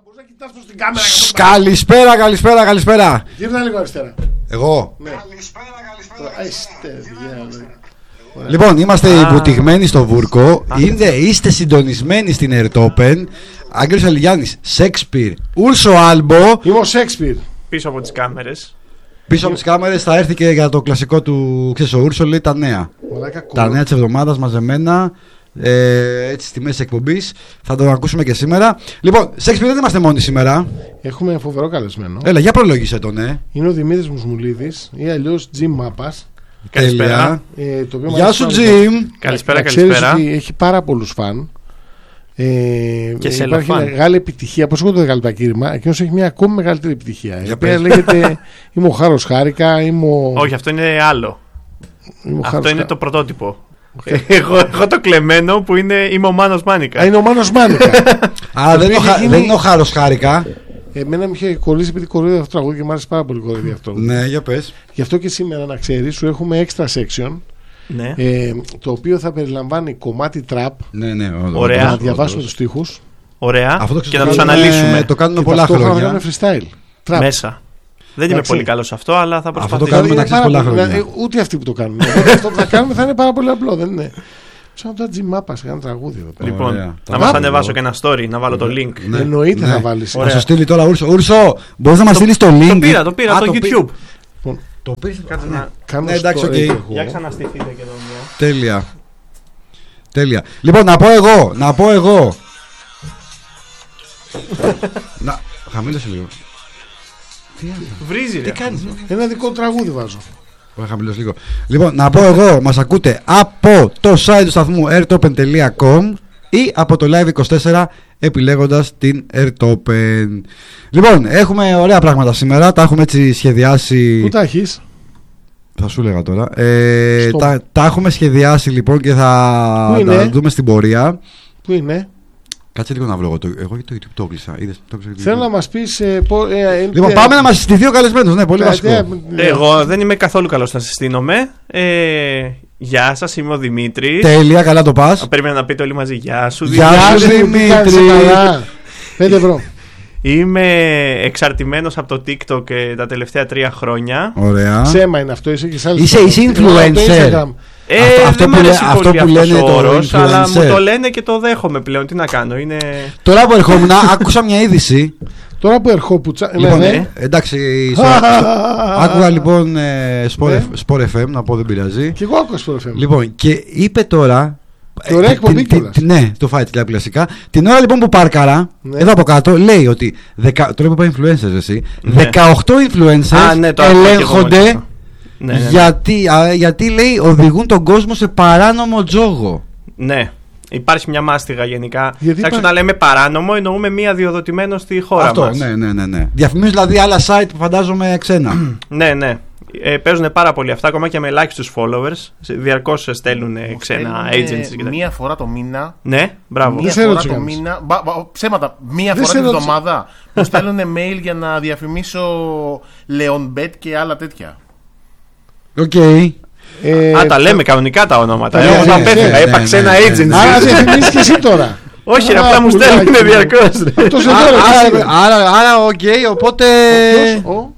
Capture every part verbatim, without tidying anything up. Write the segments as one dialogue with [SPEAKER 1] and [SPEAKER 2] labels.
[SPEAKER 1] Μπορείς να κοιτάς προς την κάμερα.
[SPEAKER 2] Καλησπέρα, καλησπέρα, καλησπέρα.
[SPEAKER 1] Γύρνα λίγο αριστερά.
[SPEAKER 2] Εγώ.
[SPEAKER 1] Ναι.
[SPEAKER 3] Καλησπέρα, καλησπέρα.
[SPEAKER 2] Λοιπόν, είμαστε υποτιγμένοι στο Βούρκο. Είστε, είστε συντονισμένοι στην Ερτόπεν. Άγγελος Αλιγιάννης, Σέξπιρ, Ούρσο Άλμπο.
[SPEAKER 1] Είμαι ο Σέξπιρ.
[SPEAKER 4] Πίσω από τις κάμερες.
[SPEAKER 2] Πίσω από τις κάμερες θα έρθει και για το κλασικό του. Ξέρεις, ο Ούρσο λέει τα νέα.
[SPEAKER 1] Μαλάκα,
[SPEAKER 2] Τα νέα της εβδομάδας μαζεμένα. Ε, έτσι στη μέση εκπομπής. Θα το ακούσουμε και σήμερα. Λοιπόν, Σέξπιρ, δεν είμαστε μόνοι σήμερα.
[SPEAKER 1] Έχουμε φοβερό καλεσμένο.
[SPEAKER 2] Έλα, για προλόγησε τον, ε.
[SPEAKER 1] Είναι ο Δημήτρης Μουσμουλίδης ή αλλιώς Jim Μάπας.
[SPEAKER 4] Καλησπέρα.
[SPEAKER 1] Ε, το οποίο
[SPEAKER 2] Γεια σου, Jim.
[SPEAKER 4] Καλησπέρα,
[SPEAKER 1] να ξέρεις
[SPEAKER 4] καλησπέρα.
[SPEAKER 1] ότι έχει πάρα πολλούς φαν. Ε,
[SPEAKER 4] Και σε
[SPEAKER 1] υπάρχει
[SPEAKER 4] φαν.
[SPEAKER 1] μεγάλη επιτυχία. Πώς εγώ το δεκαλπακήρυμα, εκείνος έχει μια ακόμη μεγαλύτερη επιτυχία. Η
[SPEAKER 2] Για
[SPEAKER 1] οποία
[SPEAKER 2] πες.
[SPEAKER 1] λέγεται Είμαι ο Χάρος Χάρικα. Είμαι ο...
[SPEAKER 4] Όχι, αυτό είναι άλλο.
[SPEAKER 1] Είμαι ο
[SPEAKER 4] Αυτό
[SPEAKER 1] Χάρος
[SPEAKER 4] είναι
[SPEAKER 1] Χα-
[SPEAKER 4] το πρωτότυπο. εγώ, εγώ το κλεμμένο που είναι είμαι ο Μάνος Μάνικα.
[SPEAKER 1] Α, είναι ο Μάνος Μάνικα.
[SPEAKER 2] Α, δεν είναι ο
[SPEAKER 1] είχε
[SPEAKER 2] Χα-
[SPEAKER 1] γίνει-
[SPEAKER 2] δεν είναι ο Χάρος Χάρικα.
[SPEAKER 1] Εμένα μου είχε κολλήσει επειδή κοροϊδεύει αυτό το τραγούδι και μου άρεσε πάρα πολύ κοροϊδεύει αυτό.
[SPEAKER 2] Ναι, για πες.
[SPEAKER 1] Γι' αυτό και σήμερα, να ξέρεις, σου έχουμε extra section.
[SPEAKER 4] Ναι.
[SPEAKER 1] Ε, το οποίο θα περιλαμβάνει κομμάτι trap.
[SPEAKER 2] Ναι, ναι, όντως,
[SPEAKER 4] Ωραία.
[SPEAKER 1] Να
[SPEAKER 2] όντως,
[SPEAKER 1] διαβάσουμε
[SPEAKER 2] όντως.
[SPEAKER 1] τους στίχους.
[SPEAKER 4] Ωραία.
[SPEAKER 2] Αυτό το
[SPEAKER 4] Και να τους
[SPEAKER 2] κάνουμε-
[SPEAKER 4] αναλύσουμε
[SPEAKER 2] Το κάνουμε
[SPEAKER 1] Και
[SPEAKER 2] πολλά
[SPEAKER 1] ταυτόχρονα
[SPEAKER 2] χρόνια.
[SPEAKER 1] να κάνουμε freestyle. Trap.
[SPEAKER 4] μέσα. Δεν είμαι
[SPEAKER 1] Εντάξει.
[SPEAKER 4] πολύ καλό σε αυτό, αλλά θα
[SPEAKER 2] Αυτό
[SPEAKER 4] προσπαθήσω.
[SPEAKER 2] το κάνουμε
[SPEAKER 1] Είναι
[SPEAKER 2] να ξέρεις
[SPEAKER 1] πάρα
[SPEAKER 2] πολλά
[SPEAKER 1] πολύ-
[SPEAKER 2] χρόνια.
[SPEAKER 1] δηλαδή, ούτε αυτοί που το κάνουν. Οπότε αυτό που θα κάνουμε θα είναι πάρα πολύ απλό, δεν είναι. Σαν το Jim Mapa σε ένα τραγούδι εδώ πέρα.
[SPEAKER 4] Λοιπόν,
[SPEAKER 2] Ωραία.
[SPEAKER 4] να
[SPEAKER 2] Τα
[SPEAKER 4] μας
[SPEAKER 2] βάλω.
[SPEAKER 4] ανεβάσω και ένα story, να βάλω το link.
[SPEAKER 2] Ναι.
[SPEAKER 1] Εννοείται
[SPEAKER 2] Ναι.
[SPEAKER 1] θα βάλει.
[SPEAKER 2] Θα σου στείλει τώρα Ούρσο. Ούρσο, μπορείς να μας
[SPEAKER 4] Το-
[SPEAKER 2] στείλεις το link.
[SPEAKER 4] Το πήρα, το πήρα
[SPEAKER 2] Α,
[SPEAKER 4] από το
[SPEAKER 2] πή-
[SPEAKER 4] YouTube.
[SPEAKER 2] Το πήρες.
[SPEAKER 4] Κάτσε να-
[SPEAKER 1] Κάνω
[SPEAKER 2] Ναι, εντάξει,
[SPEAKER 1] story
[SPEAKER 2] οκ.
[SPEAKER 1] εγώ.
[SPEAKER 4] Για ξαναστηθείτε και εδώ μια.
[SPEAKER 2] Τέλεια. Τέλεια. Λοιπόν, να πω εγώ. Να πω εγώ. να... Χαμήλωσε λίγο. Τι, άλλο,
[SPEAKER 4] Βρίζει,
[SPEAKER 2] τι
[SPEAKER 4] ρε.
[SPEAKER 2] κάνεις.
[SPEAKER 1] Ένα δικό τραγούδι βάζω.
[SPEAKER 2] Ωραία, χαμηλώσει λίγο. Λοιπόν, να πω εγώ, μας ακούτε από το site του σταθμού airtopen τελεία com ή από το Live είκοσι τέσσερα επιλέγοντας την Airtopen. Λοιπόν, έχουμε ωραία πράγματα σήμερα, τα έχουμε έτσι σχεδιάσει.
[SPEAKER 1] Πού τα έχεις?
[SPEAKER 2] Θα σου έλεγα τώρα. Ε,
[SPEAKER 1] Στο-
[SPEAKER 2] τα, τα έχουμε σχεδιάσει λοιπόν και
[SPEAKER 1] Πού
[SPEAKER 2] θα
[SPEAKER 1] είναι?
[SPEAKER 2] τα δούμε στην πορεία.
[SPEAKER 1] Πού είναι?
[SPEAKER 2] Κάτσε λίγο να βρω εγώ. Το, εγώ για το YouTube το έκλεισα. Είδες, το έκλεισα το
[SPEAKER 1] Θέλω
[SPEAKER 2] YouTube.
[SPEAKER 1] να μας πεις ε, πο- ε, ε,
[SPEAKER 2] Λοιπόν,
[SPEAKER 1] ε,
[SPEAKER 2] πάμε να μας συστηθεί ο καλεσμένος. Ναι, πολύ
[SPEAKER 1] ε,
[SPEAKER 2] βασικό.
[SPEAKER 1] ε, ε,
[SPEAKER 4] Εγώ δεν είμαι καθόλου καλό να συστήνομαι. Ε, γεια σας, είμαι ο Δημήτρης.
[SPEAKER 2] Τέλεια, καλά το πας.
[SPEAKER 4] Α, Περίμενα να πείτε όλοι μαζί γεια σου.
[SPEAKER 2] Γεια
[SPEAKER 4] Δημήτρη.
[SPEAKER 2] σου,
[SPEAKER 1] Γεια σου, τι κάνεις,
[SPEAKER 2] Δημήτρη.
[SPEAKER 1] καλά? Πέντε ευρώ.
[SPEAKER 4] Είμαι εξαρτημένος από το TikTok ε, τα τελευταία τρία χρόνια.
[SPEAKER 2] Ωραία.
[SPEAKER 1] Ψέμα είναι αυτό, είσαι και σε άλλες
[SPEAKER 2] Είσαι-
[SPEAKER 1] φορές.
[SPEAKER 2] είσαι
[SPEAKER 1] Εγώ από το
[SPEAKER 2] influencer.
[SPEAKER 1] Instagram.
[SPEAKER 4] Ε,
[SPEAKER 2] Αυτό- αυτό
[SPEAKER 4] δεν
[SPEAKER 2] που
[SPEAKER 4] μου
[SPEAKER 2] λέ-
[SPEAKER 4] αρέσει
[SPEAKER 2] αυτό
[SPEAKER 4] πολύ
[SPEAKER 2] που
[SPEAKER 4] αυτός
[SPEAKER 2] λένε
[SPEAKER 4] ο
[SPEAKER 2] το
[SPEAKER 4] όρος, αλλά μου
[SPEAKER 2] influencer.
[SPEAKER 4] το λένε και το δέχομαι πλέον. Τι να κάνω, είναι...
[SPEAKER 2] Τώρα που ερχόμουν, άκουσα μια είδηση.
[SPEAKER 1] Τώρα που ερχόπουτσα.
[SPEAKER 2] Λοιπόν,
[SPEAKER 1] ναι,
[SPEAKER 2] ε,
[SPEAKER 1] ναι.
[SPEAKER 2] εντάξει, στο- άκουγα λοιπόν ε, Sport
[SPEAKER 1] Ναι.
[SPEAKER 2] F- Sport εφ εμ, να πω δεν πειράζει.
[SPEAKER 1] Και εγώ άκουσα στο εφ εμ.
[SPEAKER 2] Λοιπόν, και είπε τώρα.
[SPEAKER 1] Και ωραία
[SPEAKER 2] ε,
[SPEAKER 1] εκπομπή
[SPEAKER 2] την- την-
[SPEAKER 1] κιόλας.
[SPEAKER 2] την- Ναι, το Fight Club κλασικά. Την ώρα λοιπόν που πάρκαρα,
[SPEAKER 1] Ναι.
[SPEAKER 2] εδώ από κάτω λέει ότι. δεκα- Τώρα που είπα influencers, εσύ.
[SPEAKER 4] Ναι.
[SPEAKER 2] δεκαοκτώ influencers
[SPEAKER 4] Α, ναι, το άκουγα και εγώ
[SPEAKER 2] ελέγχονται.
[SPEAKER 4] μόλις. Ναι, ναι, ναι.
[SPEAKER 2] Γιατί, α, γιατί λέει οδηγούν τον κόσμο σε παράνομο τζόγο.
[SPEAKER 4] Ναι. Υπάρχει μια μάστιγα γενικά.
[SPEAKER 1] Γιατί
[SPEAKER 4] Εντάξει,
[SPEAKER 1] υπάρχει-
[SPEAKER 4] όταν λέμε παράνομο, εννοούμε μία διοδοτημένο στη χώρα
[SPEAKER 2] Αυτό,
[SPEAKER 4] μας.
[SPEAKER 2] ναι, ναι, ναι, ναι. Διαφημίζουν δηλαδή άλλα site που φαντάζομαι ξένα.
[SPEAKER 4] Ναι, ναι. Ε, παίζουν πάρα πολύ αυτά, ακόμα και με ελάχιστους followers. Διαρκώς στέλνουν ε, ξένα
[SPEAKER 3] Στέλνουν,
[SPEAKER 4] agencies και τα-
[SPEAKER 3] μία φορά το μήνα.
[SPEAKER 4] Ναι, μπράβο.
[SPEAKER 3] Μία
[SPEAKER 1] Δεν σε
[SPEAKER 3] φορά
[SPEAKER 1] ρώτησα
[SPEAKER 3] το
[SPEAKER 1] κανείς.
[SPEAKER 3] μήνα. Μπα, μπα, ψέματα. Μία
[SPEAKER 1] Δεν
[SPEAKER 3] φορά
[SPEAKER 1] σε
[SPEAKER 3] την
[SPEAKER 1] ρώτησα.
[SPEAKER 3] εβδομάδα. Μου στέλνουν mail για να διαφημίσω Leonbet και άλλα τέτοια.
[SPEAKER 2] Οκ.
[SPEAKER 1] Ε,
[SPEAKER 4] Α, τα λέμε κανονικά τα ονόματα.
[SPEAKER 1] Ναι,
[SPEAKER 4] Εγώ
[SPEAKER 1] ναι,
[SPEAKER 4] όταν
[SPEAKER 1] ναι,
[SPEAKER 4] πέφυγα,
[SPEAKER 2] ναι,
[SPEAKER 4] έπαξε
[SPEAKER 2] ναι,
[SPEAKER 4] ένα
[SPEAKER 2] ναι,
[SPEAKER 4] agency.
[SPEAKER 2] ναι.
[SPEAKER 1] Άρα διαφημίσεις και εσύ τώρα.
[SPEAKER 4] Όχι, ρε,
[SPEAKER 1] Α,
[SPEAKER 4] απλά μου
[SPEAKER 1] πουλάκι
[SPEAKER 4] στέλνουν
[SPEAKER 1] μου.
[SPEAKER 4] διαρκώς.
[SPEAKER 1] Αυτός εδώ
[SPEAKER 2] Άρα,
[SPEAKER 1] ρε, τι
[SPEAKER 2] άρα,
[SPEAKER 1] είναι.
[SPEAKER 2] άρα, άρα, οκ, οπότε.
[SPEAKER 1] Ποιος, ο,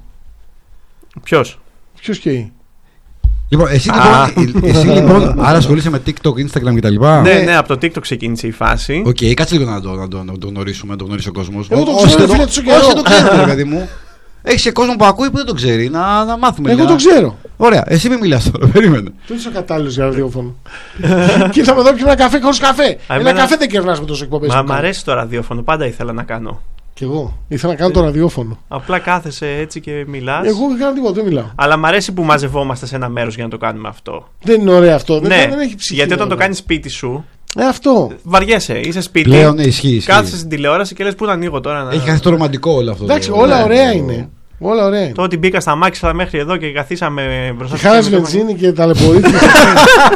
[SPEAKER 4] Ποιος?
[SPEAKER 1] ποιος και
[SPEAKER 2] Λοιπόν, εσύ
[SPEAKER 4] Α.
[SPEAKER 2] λοιπόν, εσύ λοιπόν, άρα ασχολείσαι με TikTok, Instagram κτλ.
[SPEAKER 4] Ναι, ναι, από το TikTok ξεκίνησε η φάση.
[SPEAKER 2] Οκ, κάτσε λίγο να το, να το, να το γνωρίσουμε, να το γνωρίσει ο κόσμο.
[SPEAKER 1] Εγώ το ξέρω, φίλε, τόσο καιρό.
[SPEAKER 2] Όχι, δεν το ξέρει, ρε παιδί μου. Έχει και κόσμο που ακούει που δεν το ξέρει. Να, να μάθουμε
[SPEAKER 1] Εγώ
[SPEAKER 2] λίγα.
[SPEAKER 1] το ξέρω.
[SPEAKER 2] Ωραία, εσύ μην μιλά τώρα, περίμενε.
[SPEAKER 1] Δεν είσαι ο κατάλληλος για ραδιόφωνο. Και ήρθαμε εδώ και ένα καφέ χωρίς καφέ. Ένα
[SPEAKER 4] εμένα-
[SPEAKER 1] καφέ δεν κερνάς με τόσο εκπομπές.
[SPEAKER 4] Μα
[SPEAKER 1] που
[SPEAKER 4] μ'
[SPEAKER 1] κάνω.
[SPEAKER 4] αρέσει το ραδιόφωνο, πάντα ήθελα να κάνω.
[SPEAKER 1] Κι εγώ. Ήθελα να κάνω το ραδιόφωνο.
[SPEAKER 4] Απλά κάθεσαι έτσι και μιλάς.
[SPEAKER 1] Εγώ δεν κάνω τίποτα, δεν μιλάω.
[SPEAKER 4] Αλλά μ' αρέσει που μαζευόμαστε σε ένα μέρος για να το κάνουμε αυτό.
[SPEAKER 1] Δεν είναι ωραίο αυτό. Δεν,
[SPEAKER 4] Ναι,
[SPEAKER 1] δεν έχει ψυχή.
[SPEAKER 4] γιατί όταν το
[SPEAKER 1] εδώ.
[SPEAKER 4] κάνεις σπίτι σου,
[SPEAKER 1] Ε, αυτό.
[SPEAKER 4] βαριέσαι. Είσαι σπίτι,
[SPEAKER 2] Πλέον ναι, ισχύει. ισχύει.
[SPEAKER 4] κάθεσαι στην τηλεόραση και λες πού να ανοίγω τώρα. Να...
[SPEAKER 2] Έχει χάσει το ρομαντικό όλο αυτό.
[SPEAKER 1] Εντάξει,
[SPEAKER 2] το-
[SPEAKER 1] όλα
[SPEAKER 2] ναι,
[SPEAKER 1] ωραία
[SPEAKER 2] το-
[SPEAKER 1] είναι. Όλα ωραία είναι.
[SPEAKER 4] Το ότι μπήκα στα μάξια μέχρι εδώ και καθίσαμε μπροστά
[SPEAKER 1] Και
[SPEAKER 4] στο
[SPEAKER 1] χάλασε
[SPEAKER 4] κινητό.
[SPEAKER 1] βενζίνη και ταλαιπωρήθηκε.